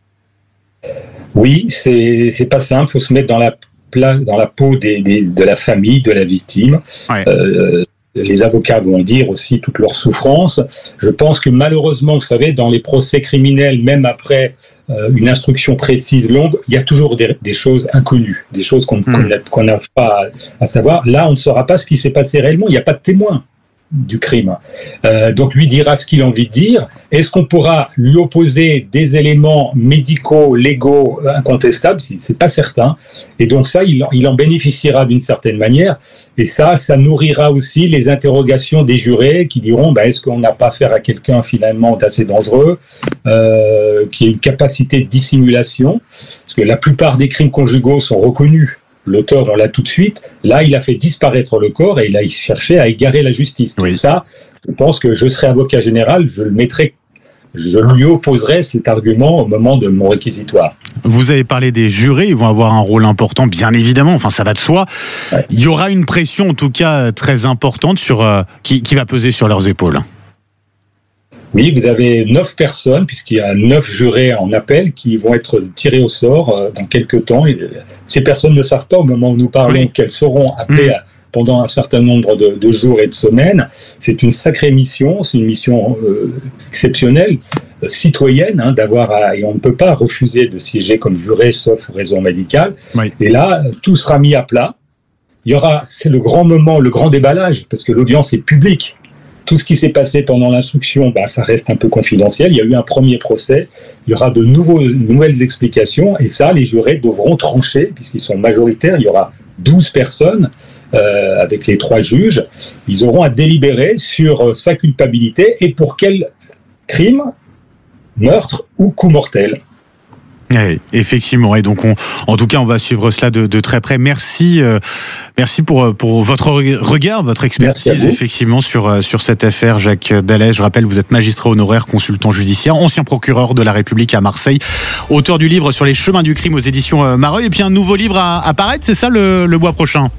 Speaker 20: Oui, c'est pas simple. Il faut se mettre dans la peau de la famille, de la victime. Ouais. Les avocats vont dire aussi toute leur souffrance. Je pense que malheureusement, vous savez, dans les procès criminels, même après une instruction précise, longue, il y a toujours des choses inconnues, des choses qu'on n'a pas à savoir. Là, on ne saura pas ce qui s'est passé réellement. Il n'y a pas de témoin du crime. Donc lui dira ce qu'il a envie de dire. Est-ce qu'on pourra lui opposer des éléments médicaux, légaux, incontestables? C'est pas certain. Et donc ça, il en bénéficiera d'une certaine manière. Et ça nourrira aussi les interrogations des jurés qui diront est-ce qu'on n'a pas affaire à quelqu'un finalement d'assez dangereux, qui a une capacité de dissimulation? Parce que la plupart des crimes conjugaux sont reconnus. L'auteur, on l'a tout de suite. Là, il a fait disparaître le corps et il a cherché à égarer la justice. Oui. Donc ça, je pense que je serais avocat général, je lui opposerais cet argument au moment de mon réquisitoire.
Speaker 2: Vous avez parlé des jurés, ils vont avoir un rôle important, bien évidemment, enfin ça va de soi. Ouais. Il y aura une pression, en tout cas, très importante qui va peser sur leurs épaules.
Speaker 20: Oui, vous avez 9 personnes, puisqu'il y a 9 jurés en appel qui vont être tirés au sort dans quelques temps. Et ces personnes ne savent pas au moment où nous parlons qu'elles seront appelées pendant un certain nombre de jours et de semaines. C'est une sacrée mission, c'est une mission exceptionnelle, citoyenne, et on ne peut pas refuser de siéger comme juré sauf raison médicale. Oui. Et là, tout sera mis à plat. C'est le grand moment, le grand déballage, parce que l'audience est publique. Tout ce qui s'est passé pendant l'instruction, ça reste un peu confidentiel. Il y a eu un premier procès. Il y aura de nouvelles explications. Et ça, les jurés devront trancher, puisqu'ils sont majoritaires. Il y aura 12 personnes avec les 3 juges. Ils auront à délibérer sur sa culpabilité et pour quel crime, meurtre ou coup mortel.
Speaker 2: Oui, effectivement. Et donc, en tout cas, on va suivre cela de très près. Merci pour votre regard, votre expertise, effectivement, sur cette affaire, Jacques Dallès. Je rappelle, vous êtes magistrat honoraire, consultant judiciaire, ancien procureur de la République à Marseille, auteur du livre sur les chemins du crime aux éditions Mareuil. Et puis, un nouveau livre à paraître, c'est ça, le mois prochain?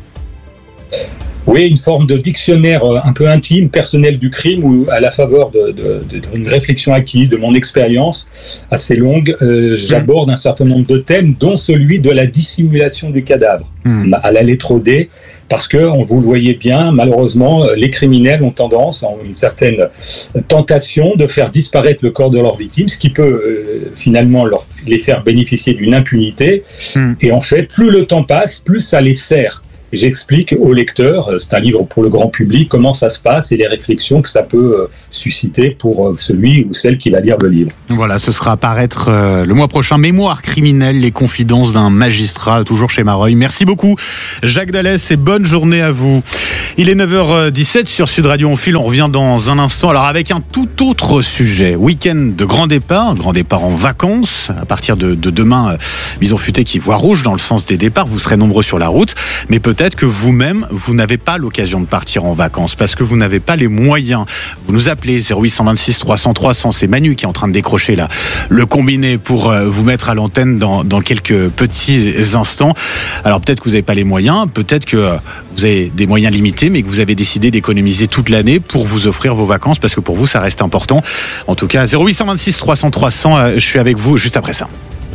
Speaker 20: Oui, une forme de dictionnaire un peu intime, personnel du crime, où à la faveur d'une réflexion acquise, de mon expérience assez longue, j'aborde un certain nombre de thèmes, dont celui de la dissimulation du cadavre. À la lettre D, parce que vous le voyez bien, malheureusement, les criminels ont tendance, ont une certaine tentation de faire disparaître le corps de leurs victimes, ce qui peut finalement les faire bénéficier d'une impunité. Et en fait, plus le temps passe, plus ça les sert. J'explique aux lecteurs, c'est un livre pour le grand public, comment ça se passe et les réflexions que ça peut susciter pour celui ou celle qui va lire le livre.
Speaker 2: Voilà, ce sera à paraître le mois prochain. Mémoire criminelle, les confidences d'un magistrat, toujours chez Mareuil. Merci beaucoup, Jacques Dallès, et bonne journée à vous. Il est 9h17 sur Sud Radio. On file, on revient dans un instant. Alors avec un tout autre sujet. Week-end de grand départ en vacances. À partir de demain, Bison Futé qui voit rouge dans le sens des départs. Vous serez nombreux sur la route, mais peut-être que vous-même, vous n'avez pas l'occasion de partir en vacances parce que vous n'avez pas les moyens. Vous nous appelez 0826 300 300. C'est Manu qui est en train de décrocher là le combiné pour vous mettre à l'antenne dans quelques petits instants. Alors peut-être que vous n'avez pas les moyens, peut-être que vous avez des moyens limités, mais que vous avez décidé d'économiser toute l'année pour vous offrir vos vacances parce que pour vous ça reste important. En tout cas, 0826 300 300. Je suis avec vous juste après ça.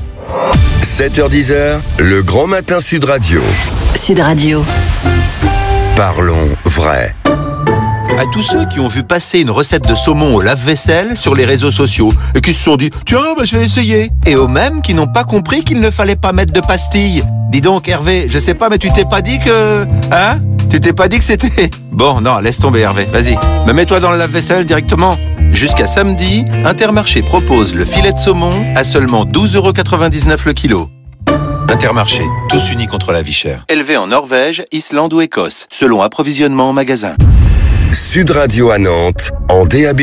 Speaker 3: 7h-10h, le grand matin Sud Radio.
Speaker 4: Sud Radio.
Speaker 3: Parlons vrai.
Speaker 13: À tous ceux qui ont vu passer une recette de saumon au lave-vaisselle sur les réseaux sociaux et qui se sont dit « Tiens, je vais essayer ». Et aux mêmes qui n'ont pas compris qu'il ne fallait pas mettre de pastilles. Dis donc Hervé, je sais pas, mais tu t'es pas dit que... Hein ? Tu t'es pas dit que c'était... Bon, non, laisse tomber Hervé, vas-y. Mais mets-toi dans le lave-vaisselle directement. Jusqu'à samedi, Intermarché propose le filet de saumon à seulement 12,99 € le kilo. Intermarché, tous unis contre la vie chère. Élevé en Norvège, Islande ou Écosse, selon approvisionnement en magasin.
Speaker 3: Sud Radio à Nantes, en DAB+.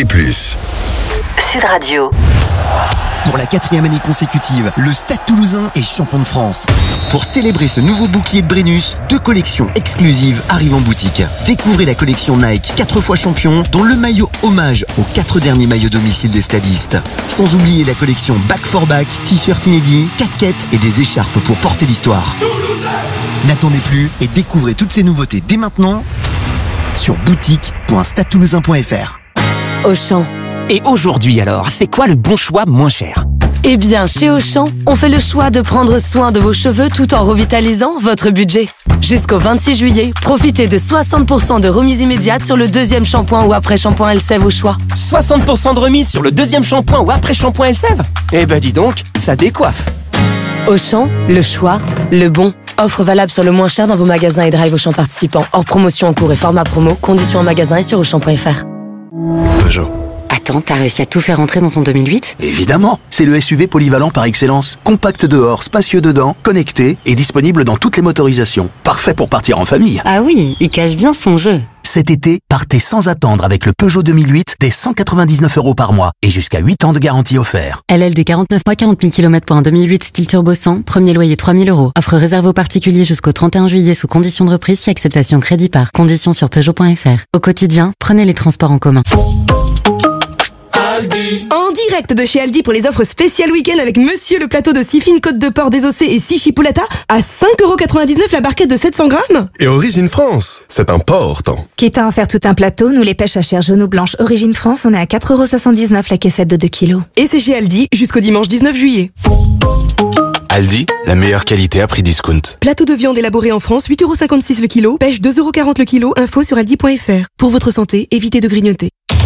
Speaker 4: Sud Radio.
Speaker 7: Pour la 4e année consécutive, le Stade Toulousain est champion de France. Pour célébrer ce nouveau bouclier de Brennus, 2 collections exclusives arrivent en boutique. Découvrez la collection Nike 4 fois champion, dont le maillot hommage aux 4 derniers maillots domicile des stadistes. Sans oublier la collection Back for Back, t-shirt inédits, casquettes et des écharpes pour porter l'histoire. N'attendez plus et découvrez toutes ces nouveautés dès maintenant sur boutique.stadetoulousain.fr.
Speaker 9: Auchan. Et aujourd'hui alors, c'est quoi le bon choix moins cher ?
Speaker 4: Eh bien, chez Auchan, on fait le choix de prendre soin de vos cheveux tout en revitalisant votre budget. Jusqu'au 26 juillet, profitez de 60% de remise immédiate sur le deuxième shampoing ou après-shampoing Elseve au choix.
Speaker 9: 60% de remise sur le deuxième shampoing ou après-shampoing Elseve ? Eh ben dis donc, ça décoiffe.
Speaker 4: Auchan, le choix, le bon. Offre valable sur le moins cher dans vos magasins et drive Auchan participants. Hors promotion en cours et format promo. Conditions en magasin et sur Auchan.fr.
Speaker 8: Peugeot. Attends, t'as réussi à tout faire rentrer dans ton 2008 ?
Speaker 21: Évidemment, c'est le SUV polyvalent par excellence. Compact dehors, spacieux dedans, connecté et disponible dans toutes les motorisations. Parfait pour partir en famille.
Speaker 8: Ah oui, il cache bien son jeu.
Speaker 21: Cet été, partez sans attendre avec le Peugeot 2008 dès 199 € par mois et jusqu'à 8 ans de garantie offert.
Speaker 8: LLD 49 mois, 40 000 km pour un 2008 style turbo 100, premier loyer 3 000 €. Offre réservée aux particuliers jusqu'au 31 juillet sous condition de reprise si acceptation crédit par. Conditions sur Peugeot.fr. Au quotidien, prenez les transports en commun.
Speaker 22: En direct de chez Aldi pour les offres spéciales week-end avec Monsieur le plateau de 6 fines côtes de porc désossées et 6 chipolata à 5,99 € la barquette de 700 grammes.
Speaker 23: Et Origine France, c'est important.
Speaker 24: Quitte à en faire tout un plateau, nous les pêches à chair jaune ou blanche Origine France, on est à 4,79 € la caissette de 2 kilos.
Speaker 22: Et c'est chez Aldi jusqu'au dimanche 19 juillet.
Speaker 23: Aldi, la meilleure qualité à prix discount.
Speaker 22: Plateau de viande élaboré en France, 8,56 € le kilo. Pêche 2,40 € le kilo. Info sur aldi.fr. Pour votre santé, évitez de grignoter.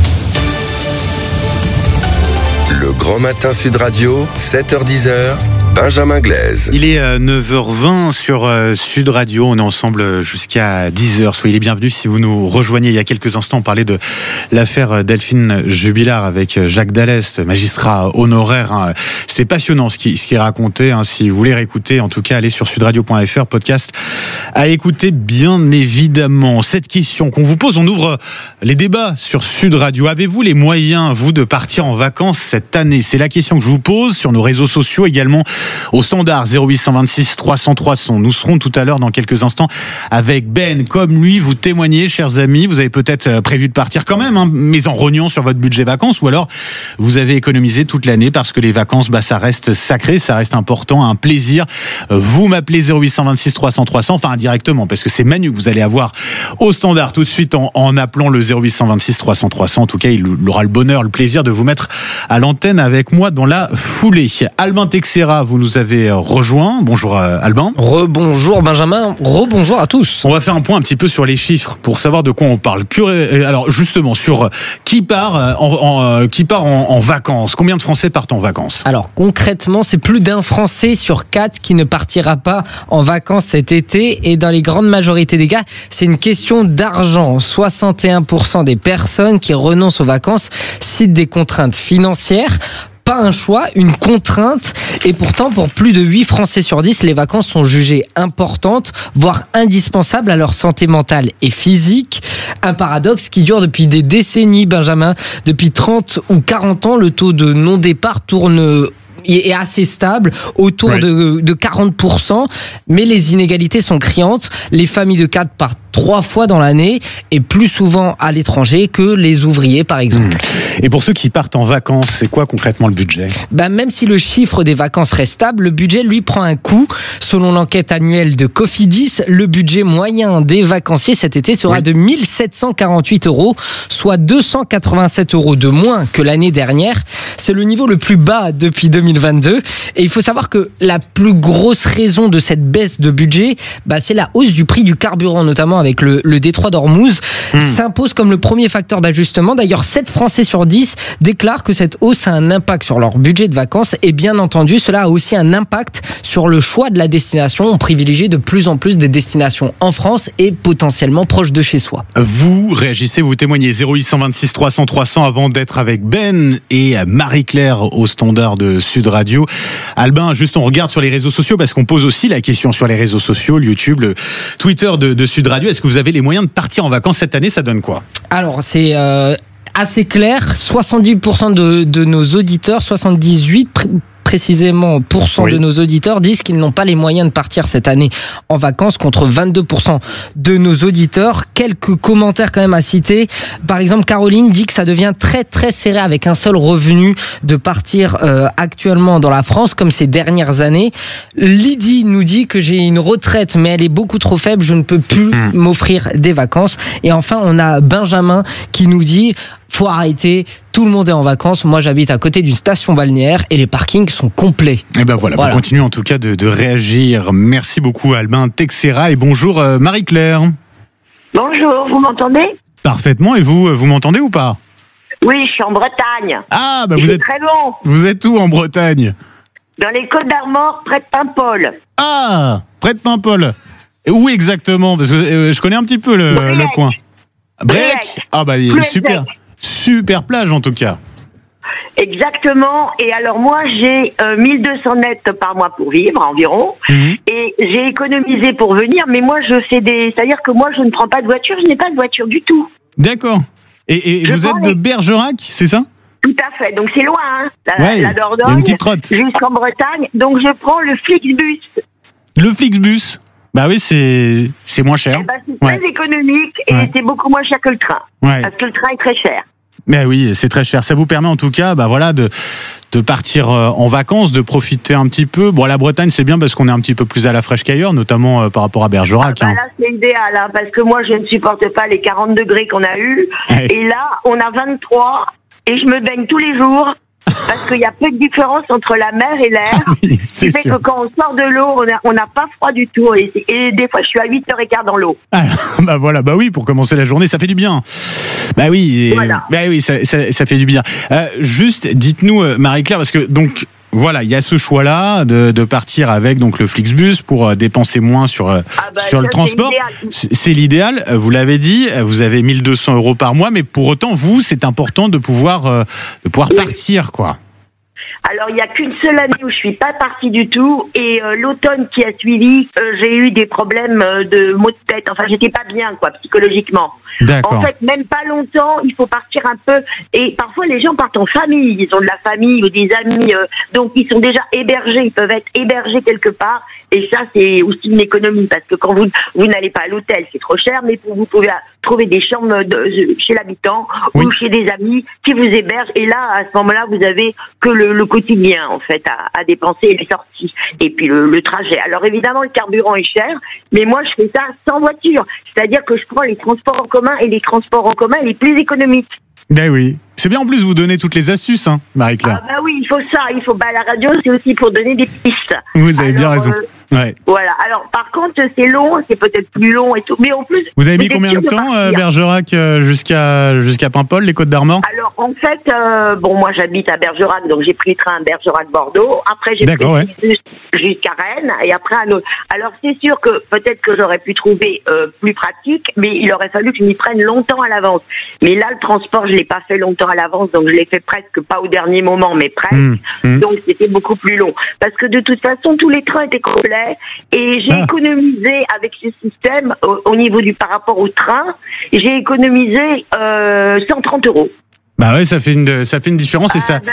Speaker 3: Le grand matin Sud Radio, 7h-10h, Benjamin Glaise.
Speaker 2: Il est 9h20 sur Sud Radio. On est ensemble jusqu'à 10h. Soyez les bienvenus si vous nous rejoignez. Il y a quelques instants, on parlait de l'affaire Delphine Jubilard avec Jacques Dallès, magistrat honoraire. C'était passionnant ce qui racontait. Si vous voulez réécouter, en tout cas, allez sur sudradio.fr, podcast à écouter bien évidemment. Cette question qu'on vous pose, on ouvre les débats sur Sud Radio. Avez-vous les moyens, vous, de partir en vacances cette année ? C'est la question que je vous pose sur nos réseaux sociaux également. Au standard 0826 300 300. Nous serons tout à l'heure dans quelques instants avec Ben. Comme lui, vous témoignez, chers amis, vous avez peut-être prévu de partir quand même, mais en rognant sur votre budget vacances, ou alors vous avez économisé toute l'année parce que les vacances, ça reste sacré, ça reste important, un plaisir. Vous m'appelez 0826 300 300, enfin indirectement, parce que c'est Manu que vous allez avoir au standard tout de suite en appelant le 0826 300 300. En tout cas, il aura le bonheur, le plaisir de vous mettre à l'antenne avec moi dans la foulée. Albin Texera, vous vous nous avez rejoint. Bonjour Albin.
Speaker 1: Rebonjour Benjamin, rebonjour à tous.
Speaker 2: On va faire un point un petit peu sur les chiffres pour savoir de quoi on parle. Alors justement, sur qui part en vacances. Combien de Français partent en vacances?
Speaker 1: Alors concrètement, c'est plus d'un Français sur 4 qui ne partira pas en vacances cet été. Et dans les grandes majorités des cas, c'est une question d'argent. 61% des personnes qui renoncent aux vacances citent des contraintes financières. Pas un choix, une contrainte. Et pourtant, pour plus de 8 Français sur 10, les vacances sont jugées importantes, voire indispensables à leur santé mentale et physique. Un paradoxe qui dure depuis des décennies, Benjamin. Depuis 30 ou 40 ans, le taux de non-départ est assez stable, autour de 40%, mais les inégalités sont criantes. Les familles de 4 partent 3 fois dans l'année et plus souvent à l'étranger que les ouvriers, par exemple.
Speaker 2: Et pour ceux qui partent en vacances, c'est quoi concrètement le budget?
Speaker 1: Même si le chiffre des vacances reste stable, le budget, lui, prend un coup. Selon l'enquête annuelle de Cofidis, le budget moyen des vacanciers cet été sera de 1 748 €, soit 287 € de moins que l'année dernière. C'est le niveau le plus bas depuis 2022. Et il faut savoir que la plus grosse raison de cette baisse de budget, c'est la hausse du prix du carburant, notamment avec le détroit d'Ormuz, s'impose comme le premier facteur d'ajustement. D'ailleurs, 7 Français sur 10 déclarent que cette hausse a un impact sur leur budget de vacances. Et bien entendu, cela a aussi un impact sur le choix de la destination. On privilégie de plus en plus des destinations en France et potentiellement proches de chez soi.
Speaker 2: Vous réagissez, vous témoignez 0826 300 300 avant d'être avec Ben et Marie-Claire au standard de Sud Radio. Albin, juste on regarde sur les réseaux sociaux parce qu'on pose aussi la question sur les réseaux sociaux, le YouTube, le Twitter de Sud Radio. Est-ce que vous avez les moyens de partir en vacances cette année? Ça donne quoi?
Speaker 1: Alors, c'est assez clair. 70% de nos auditeurs, 78% précisément de nos auditeurs disent qu'ils n'ont pas les moyens de partir cette année en vacances, contre 22% de nos auditeurs. Quelques commentaires quand même à citer. Par exemple, Caroline dit que ça devient très très serré avec un seul revenu de partir actuellement dans la France comme ces dernières années. Lydie nous dit que j'ai une retraite mais elle est beaucoup trop faible, je ne peux plus m'offrir des vacances. Et enfin, on a Benjamin qui nous dit: faut arrêter, tout le monde est en vacances. Moi, j'habite à côté d'une station balnéaire et les parkings sont complets.
Speaker 2: Et voilà. Vous continuez en tout cas de réagir. Merci beaucoup Albin Texera et bonjour Marie-Claire.
Speaker 6: Bonjour, vous m'entendez?
Speaker 2: Parfaitement, et vous m'entendez ou pas?
Speaker 6: Oui, je suis en Bretagne.
Speaker 2: Ah, vous êtes
Speaker 6: très bon.
Speaker 2: Vous êtes où en Bretagne? Dans
Speaker 6: les Côtes d'Armor, près de Paimpol.
Speaker 2: Ah, près de Paimpol. Et où exactement? Parce que je connais un petit peu le coin. Brec. Ah il y a une super plage en tout cas.
Speaker 6: Exactement. Et alors moi j'ai 1200 nets par mois pour vivre environ. Et j'ai économisé pour venir, mais moi c'est-à-dire que moi je ne prends pas de voiture, je n'ai pas de voiture du tout.
Speaker 2: D'accord. Et vous êtes de Bergerac, c'est ça?
Speaker 6: Tout à fait. Donc c'est loin, la Dordogne,
Speaker 2: une petite trotte
Speaker 6: jusqu'en Bretagne. Donc je prends le Flixbus.
Speaker 2: Le Flixbus. Oui, c'est moins cher.
Speaker 6: C'est très économique et c'est beaucoup moins cher que le train. Parce que le train est très cher.
Speaker 2: Mais oui, c'est très cher. Ça vous permet en tout cas de partir en vacances, de profiter un petit peu. Bon, la Bretagne, c'est bien parce qu'on est un petit peu plus à la fraîche qu'ailleurs, notamment par rapport à Bergerac.
Speaker 6: Là, c'est idéal, parce que moi, je ne supporte pas les 40 degrés qu'on a eu. Et là, on a 23 et je me baigne tous les jours. Parce qu'il y a peu de différence entre la mer et l'air. Ce qui fait que quand on sort de l'eau, on n'a pas froid du tout. Et des fois, je suis à 8h15 dans l'eau.
Speaker 2: Oui, pour commencer la journée, ça fait du bien. Oui, ça fait du bien. Juste, dites-nous, Marie-Claire, parce que donc, voilà, il y a ce choix-là de partir avec donc le Flixbus pour dépenser moins sur le transport. C'est l'idéal. Vous l'avez dit, vous avez 1200 € par mois, mais pour autant, vous, c'est important de pouvoir partir, quoi.
Speaker 6: Alors, il n'y a qu'une seule année où je suis pas partie du tout. Et l'automne qui a suivi, j'ai eu des problèmes de maux de tête. Enfin, j'étais pas bien, psychologiquement.
Speaker 2: D'accord.
Speaker 6: En fait, même pas longtemps, il faut partir un peu. Et parfois, les gens partent en famille. Ils ont de la famille ou des amis. Donc, ils sont déjà hébergés. Ils peuvent être hébergés quelque part. Et ça, c'est aussi une économie. Parce que quand vous n'allez pas à l'hôtel, c'est trop cher. Mais vous pouvez trouver des chambres chez l'habitant ou chez des amis qui vous hébergent. Et là, à ce moment-là, vous avez que le quotidien, en fait, à dépenser et les sorties. Et puis le trajet. Alors, évidemment, le carburant est cher. Mais moi, je fais ça sans voiture. C'est-à-dire que je prends les transports en commun et les transports en commun les plus économiques.
Speaker 2: Ben oui. C'est bien en plus, vous donnez toutes les astuces, hein, Marie-Claire.
Speaker 6: Ah bah oui, il faut ça. La radio, c'est aussi pour donner des pistes.
Speaker 2: Vous avez bien raison. Ouais.
Speaker 6: Voilà. Alors, par contre, c'est long, c'est peut-être plus long et tout. Mais en plus...
Speaker 2: Vous avez mis combien de temps, Bergerac, jusqu'à Paimpol, les Côtes d'Armor?
Speaker 6: Alors, en fait, moi, j'habite à Bergerac, donc j'ai pris le train à Bergerac-Bordeaux. Après, j'ai pris jusqu'à Rennes, et après un autre. Alors, c'est sûr que peut-être que j'aurais pu trouver plus pratique, mais il aurait fallu que je m'y prenne longtemps à l'avance. Mais là, le transport, je l'ai pas fait longtemps à l'avance, donc je l'ai fait presque pas au dernier moment, mais presque. Donc, c'était beaucoup plus long. Parce que de toute façon, tous les trains étaient complets, et j'ai économisé avec ce système, au niveau par rapport au train, j'ai économisé 130 €.
Speaker 2: Bah ouais, ça fait une différence et ça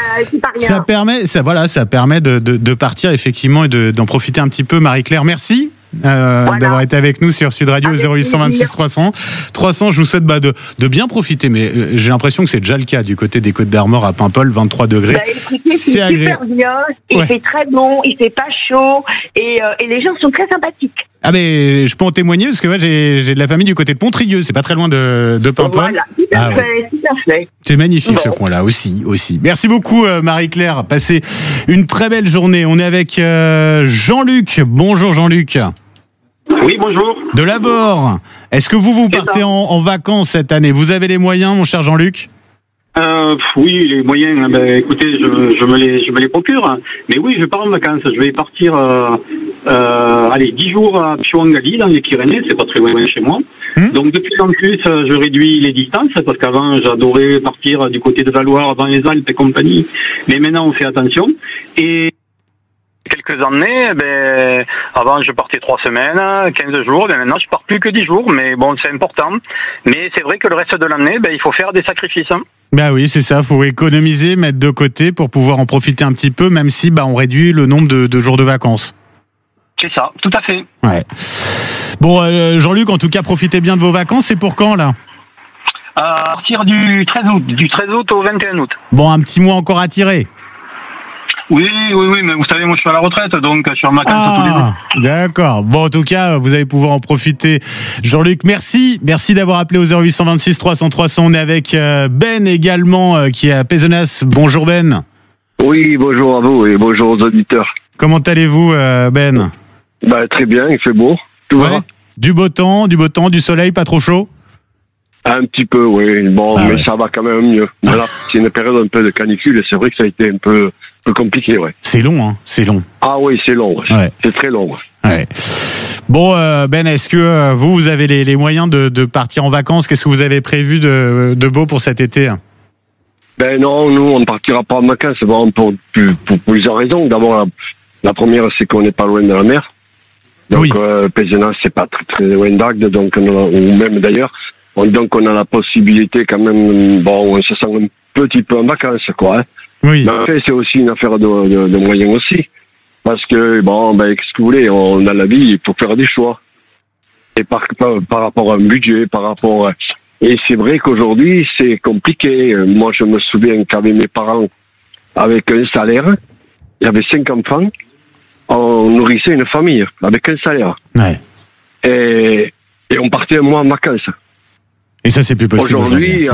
Speaker 2: permet de partir effectivement et d'en profiter un petit peu. Marie-Claire, merci. D'avoir été avec nous sur Sud Radio 0826 300. Je vous souhaite de bien profiter, mais j'ai l'impression que c'est déjà le cas du côté des Côtes d'Armor à Paimpol, 23 degrés.
Speaker 6: Écoutez, c'est super bien, il fait très bon, il fait pas chaud et les gens sont très sympathiques.
Speaker 2: Ah mais je peux en témoigner parce que j'ai de la famille du côté de Pontrieux, c'est pas très loin de Paimpol.
Speaker 6: Voilà, tout à fait.
Speaker 2: C'est magnifique ce coin-là aussi. Merci beaucoup Marie-Claire, passez une très belle journée. On est avec Jean-Luc. Bonjour Jean-Luc.
Speaker 10: Oui, bonjour.
Speaker 2: De Laborde. Est-ce que vous partez en vacances cette année? Vous avez les moyens, mon cher Jean-Luc?
Speaker 10: Oui, les moyens, écoutez, je me les procure. Mais oui, je pars en vacances. Je vais partir 10 jours à Pioangali, dans les Pyrénées, c'est pas très loin de chez moi. Donc de plus en plus, je réduis les distances, parce qu'avant, j'adorais partir du côté de la Loire, dans les Alpes et compagnie. Mais maintenant, on fait attention. Et quelques années, avant je partais 3 semaines, 15 jours, maintenant je pars plus que 10 jours, mais bon, c'est important. Mais c'est vrai que le reste de l'année, il faut faire des sacrifices.
Speaker 2: Bah oui, c'est ça, faut économiser, mettre de côté pour pouvoir en profiter un petit peu, même si on réduit le nombre de jours de vacances.
Speaker 10: C'est ça, tout à fait.
Speaker 2: Ouais. Bon, Jean-Luc, en tout cas, profitez bien de vos vacances. C'est pour quand, là?
Speaker 10: À partir du 13 août, du 13 août au 21 août.
Speaker 2: Bon, un petit mois encore à tirer.
Speaker 10: Oui, mais vous savez, moi je suis à la retraite, donc je suis en vacances tous les jours.
Speaker 2: D'accord. Bon, en tout cas, vous allez pouvoir en profiter. Jean-Luc, merci d'avoir appelé au 0826 300 300. On est avec Ben également, qui est à Pézenas. Bonjour Ben.
Speaker 12: Oui, bonjour à vous et bonjour aux auditeurs.
Speaker 2: Comment allez-vous, Ben?
Speaker 12: Très bien, il fait beau. Tout va.
Speaker 2: Du beau temps, du soleil, pas trop chaud?
Speaker 12: Un petit peu, oui. Bon, mais ça va quand même mieux. Là, c'est une période un peu de canicule et c'est vrai que ça a été un peu compliqué, ouais.
Speaker 2: C'est long, hein? C'est long.
Speaker 12: Ah oui, c'est long. Ouais. C'est très long.
Speaker 2: Ouais. Bon, Ben, est-ce que vous avez les moyens de partir en vacances? Qu'est-ce que vous avez prévu de beau pour cet été?
Speaker 12: Non, nous, on ne partira pas en vacances. Bon, pour plusieurs raisons. D'abord, la première, c'est qu'on n'est pas loin de la mer. Donc, Pézenas, c'est pas très, très loin d'Agde, donc, ou même d'ailleurs. Donc, on a la possibilité quand même, on se sent un petit peu en vacances, quoi. Hein.
Speaker 2: Oui.
Speaker 12: Mais en fait, c'est aussi une affaire de moyens aussi. Parce que, qu'est-ce que vous voulez, on a la vie, il faut faire des choix. Et par rapport à un budget, et c'est vrai qu'aujourd'hui, c'est compliqué. Moi, je me souviens qu'avec mes parents, avec un salaire, il y avait 5 enfants, on nourrissait une famille avec un salaire.
Speaker 2: Ouais.
Speaker 12: Et on partait un mois en vacances.
Speaker 2: Et ça, c'est plus possible
Speaker 12: aujourd'hui.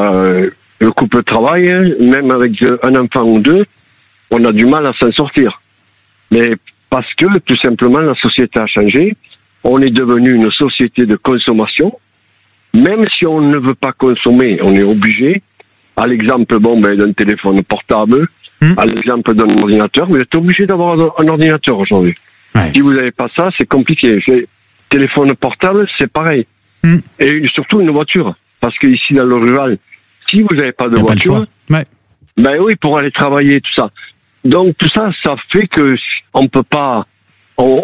Speaker 12: Le couple travaille, même avec un enfant ou 2, on a du mal à s'en sortir. Mais parce que, tout simplement, la société a changé. On est devenu une société de consommation. Même si on ne veut pas consommer, on est obligé. À l'exemple, d'un téléphone portable, à l'exemple d'un ordinateur, vous êtes obligé d'avoir un ordinateur aujourd'hui. Ouais. Si vous n'avez pas ça, c'est compliqué. Téléphone portable, c'est pareil. Et surtout une voiture. Parce que ici, dans le rural, si vous n'avez pas de voiture, oui, pour aller travailler, tout ça. Donc, tout ça, ça fait que on peut pas, on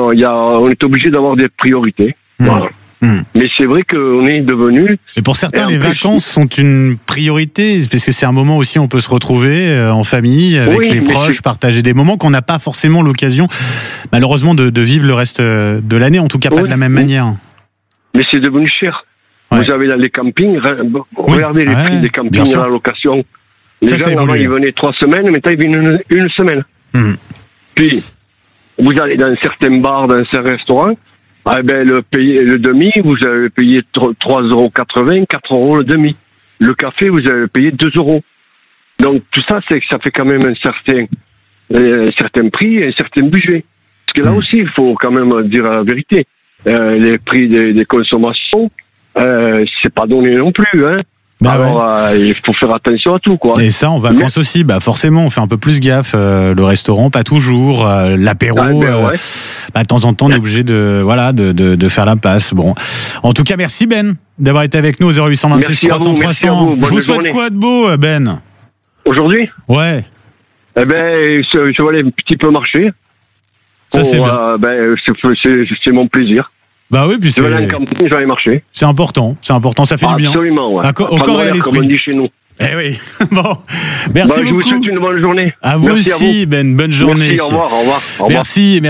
Speaker 12: est obligé d'avoir des priorités. Voilà. Mais c'est vrai qu'on est devenu...
Speaker 2: Et pour certains, les vacances sont une priorité, parce que c'est un moment aussi où on peut se retrouver en famille, avec les proches, partager des moments qu'on n'a pas forcément l'occasion, malheureusement, de vivre le reste de l'année, en tout cas pas de la même manière.
Speaker 12: Mais c'est devenu cher. Ouais. Vous avez dans les campings, regardez les prix des campings à la location. Les gens, avant, ils venaient 3 semaines, maintenant, ils viennent une semaine. Puis, vous allez dans certains bars, dans certains restaurants, le demi, vous avez payé 3,80 €, 4 € le demi. le café, vous allez le payer 2 €. Donc tout ça, c'est que ça fait quand même un certain prix et un certain budget. Parce que là aussi, il faut quand même dire la vérité. Les prix des consommations, c'est pas donné non plus, hein. Alors, il faut faire attention à tout, quoi.
Speaker 2: Et ça, en vacances aussi, forcément, on fait un peu plus gaffe. Le restaurant, pas toujours. L'apéro, de temps en temps, on est obligé de faire la passe. Bon. En tout cas, merci Ben d'avoir été avec nous au 0826 300 300. Je vous souhaite quoi de beau, Ben?
Speaker 12: Aujourd'hui?
Speaker 2: Ouais.
Speaker 12: Eh ben, je vais aller un petit peu marcher.
Speaker 2: Ça, c'est bien.
Speaker 12: C'est mon plaisir.
Speaker 2: Bah oui, puis
Speaker 12: je vais aller en campagne, je vais aller marcher.
Speaker 2: C'est important, ça fait du bien.
Speaker 12: Absolument, ouais.
Speaker 2: Au corps et à l'esprit.
Speaker 12: Comme on dit chez nous.
Speaker 2: Eh oui. Bon. Merci beaucoup.
Speaker 12: Je vous souhaite une bonne journée.
Speaker 2: À vous
Speaker 12: merci
Speaker 2: aussi, Ben. Bonne journée.
Speaker 12: Merci, au revoir.
Speaker 2: Merci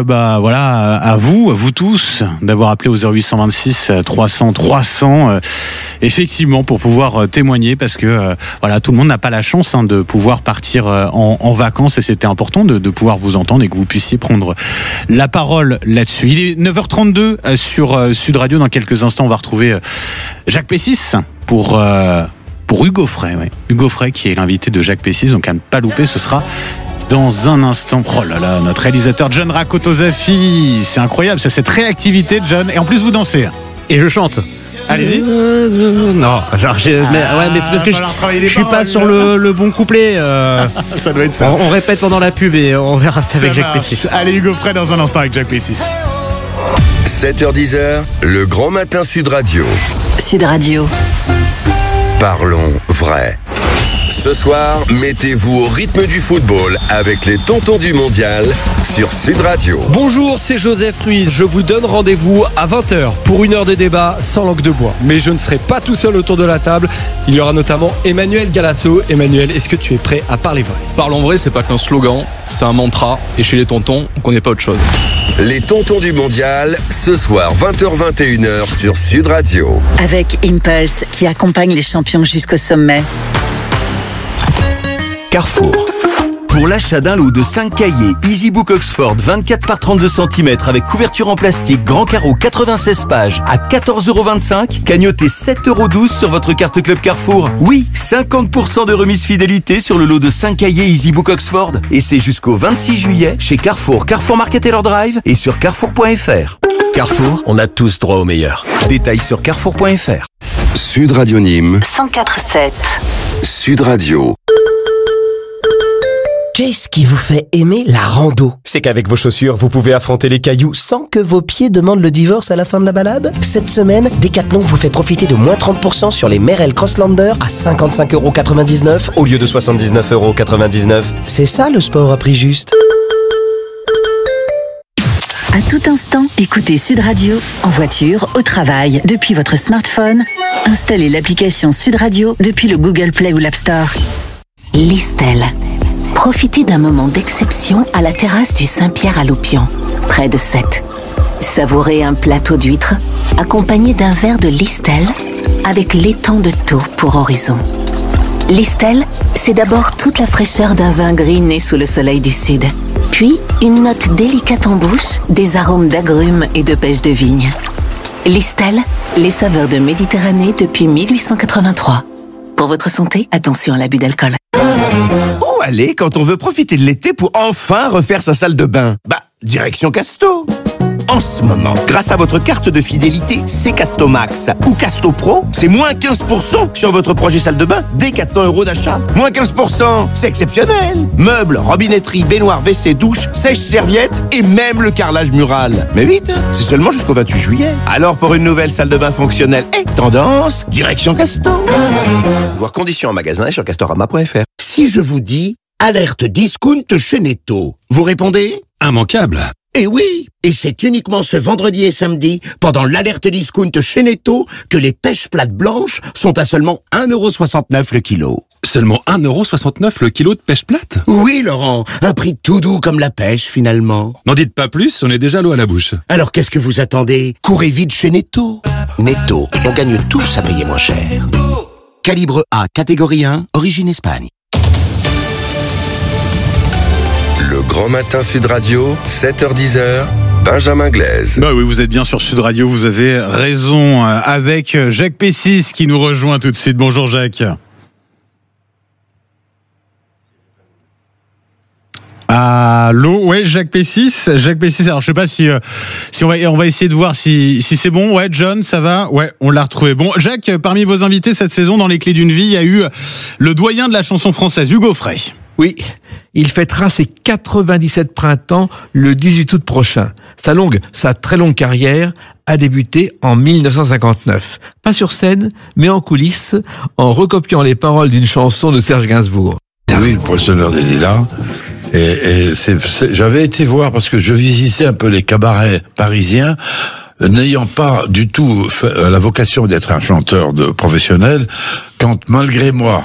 Speaker 2: à vous tous d'avoir appelé au 0826 300 300. Effectivement, pour pouvoir témoigner, parce que tout le monde n'a pas la chance de pouvoir partir en vacances, et c'était important de pouvoir vous entendre et que vous puissiez prendre la parole là-dessus. Il est 9h32 sur Sud Radio. Dans quelques instants, on va retrouver Jacques Pessis pour Hugo Frey. Ouais. Hugo Frey qui est l'invité de Jacques Pessis, donc à ne pas louper, ce sera dans un instant. Oh là là, notre réalisateur John Rakotozafi, c'est incroyable, c'est cette réactivité de John, et en plus vous dansez.
Speaker 5: Et je chante.
Speaker 2: Allez-y.
Speaker 5: Non, genre mais c'est parce que je suis pas sur le bon couplet.
Speaker 2: Ça doit être ça.
Speaker 5: On répète pendant la pub et on verra ça avec Jacques Pessis.
Speaker 2: Allez, Hugo Frey dans un instant avec Jacques Pessis.
Speaker 3: 7h-10h, le grand matin Sud Radio.
Speaker 4: Sud Radio.
Speaker 3: Parlons vrai. Ce soir, mettez-vous au rythme du football avec les tontons du mondial sur Sud Radio.
Speaker 14: Bonjour, c'est Joseph Ruiz. Je vous donne rendez-vous à 20h pour une heure de débat sans langue de bois. Mais je ne serai pas tout seul autour de la table. Il y aura notamment Emmanuel Galasso. Emmanuel, est-ce que tu es prêt à parler vrai?
Speaker 15: Parlons vrai, c'est pas qu'un slogan, c'est un mantra. Et chez les tontons, on connaît pas autre chose.
Speaker 3: Les tontons du mondial, ce soir 20h-21h sur Sud Radio.
Speaker 18: Avec Impulse, qui accompagne les champions jusqu'au sommet.
Speaker 16: Carrefour. Pour l'achat d'un lot de 5 cahiers EasyBook Oxford 24 par 32 cm avec couverture en plastique, grand carreau 96 pages à 14,25 €, cagnotez 7,12 € sur votre carte Club Carrefour. Oui, 50% de remise fidélité sur le lot de 5 cahiers EasyBook Oxford. Et c'est jusqu'au 26 juillet chez Carrefour, Carrefour Market Taylor Drive et sur carrefour.fr. Carrefour, on a tous droit au meilleur. Détails sur carrefour.fr.
Speaker 3: Sud Radio Nîmes
Speaker 18: 104.7.
Speaker 3: Sud Radio.
Speaker 25: Qu'est-ce qui vous fait aimer la rando? C'est qu'avec vos chaussures, vous pouvez affronter les cailloux sans que vos pieds demandent le divorce à la fin de la balade. Cette semaine, Decathlon vous fait profiter de moins 30% sur les Merrell Crosslander à 55,99 € au lieu de 79,99 €. C'est ça le sport à prix juste.
Speaker 18: À tout instant, écoutez Sud Radio en voiture, au travail, depuis votre smartphone. Installez l'application Sud Radio depuis le Google Play ou l'App Store.
Speaker 8: Listel. Profitez d'un moment d'exception à la terrasse du Saint-Pierre à Loupian, près de Sète. Savourez un plateau d'huîtres accompagné d'un verre de Listel avec l'étang de Thau pour horizon. Listel, c'est d'abord toute la fraîcheur d'un vin gris né sous le soleil du sud, puis une note délicate en bouche, des arômes d'agrumes et de pêche de vigne. Listel, les saveurs de Méditerranée depuis 1883. Pour votre santé, attention à l'abus d'alcool.
Speaker 26: Où aller quand on veut profiter de l'été pour enfin refaire sa salle de bain? Direction Casto. En ce moment, grâce à votre carte de fidélité C-Casto Max ou Casto Pro, c'est moins 15% sur votre projet salle de bain dès 400 € d'achat. Moins 15%, c'est exceptionnel. Meubles, robinetterie, baignoire, WC, douche, sèche-serviette et même le carrelage mural. Mais vite, c'est seulement jusqu'au 28 juillet. Alors pour une nouvelle salle de bain fonctionnelle et tendance, direction Casto. Voir conditions en magasin et sur castorama.fr.
Speaker 27: Si je vous dis alerte discount chez Netto, vous répondez?
Speaker 28: Immanquable.
Speaker 27: Eh oui, et c'est uniquement ce vendredi et samedi, pendant l'alerte discount chez Netto, que les pêches plates blanches sont à seulement 1,69 € le kilo.
Speaker 28: Seulement 1,69 € le kilo de pêche plate?
Speaker 27: Oui, Laurent, un prix tout doux comme la pêche, finalement.
Speaker 28: N'en dites pas plus, on est déjà l'eau à la bouche.
Speaker 27: Alors qu'est-ce que vous attendez? Courez vite chez Netto. Netto, on gagne tous à payer moins cher. Calibre A, catégorie 1, origine Espagne.
Speaker 3: Le grand matin Sud Radio, 7h-10h, Benjamin Glaise.
Speaker 2: Bah oui, vous êtes bien sur Sud Radio, vous avez raison. Avec Jacques Pessis qui nous rejoint tout de suite. Bonjour Jacques. Allô, ouais, Jacques Pessis. Alors je sais pas si on va essayer de voir si c'est bon. Ouais, John, ça va. Ouais, on l'a retrouvé. Bon, Jacques, parmi vos invités cette saison dans les Clés d'une vie, il y a eu le doyen de la chanson française, Hugo Frey.
Speaker 7: Oui, il fêtera ses 97 printemps le 18 août prochain. Sa très longue carrière a débuté en 1959. Pas sur scène, mais en coulisses, en recopiant les paroles d'une chanson de Serge Gainsbourg.
Speaker 9: Oui, le poissonneur des lilas. Et j'avais été voir, parce que je visitais un peu les cabarets parisiens, n'ayant pas du tout la vocation d'être un chanteur professionnel, quand malgré moi,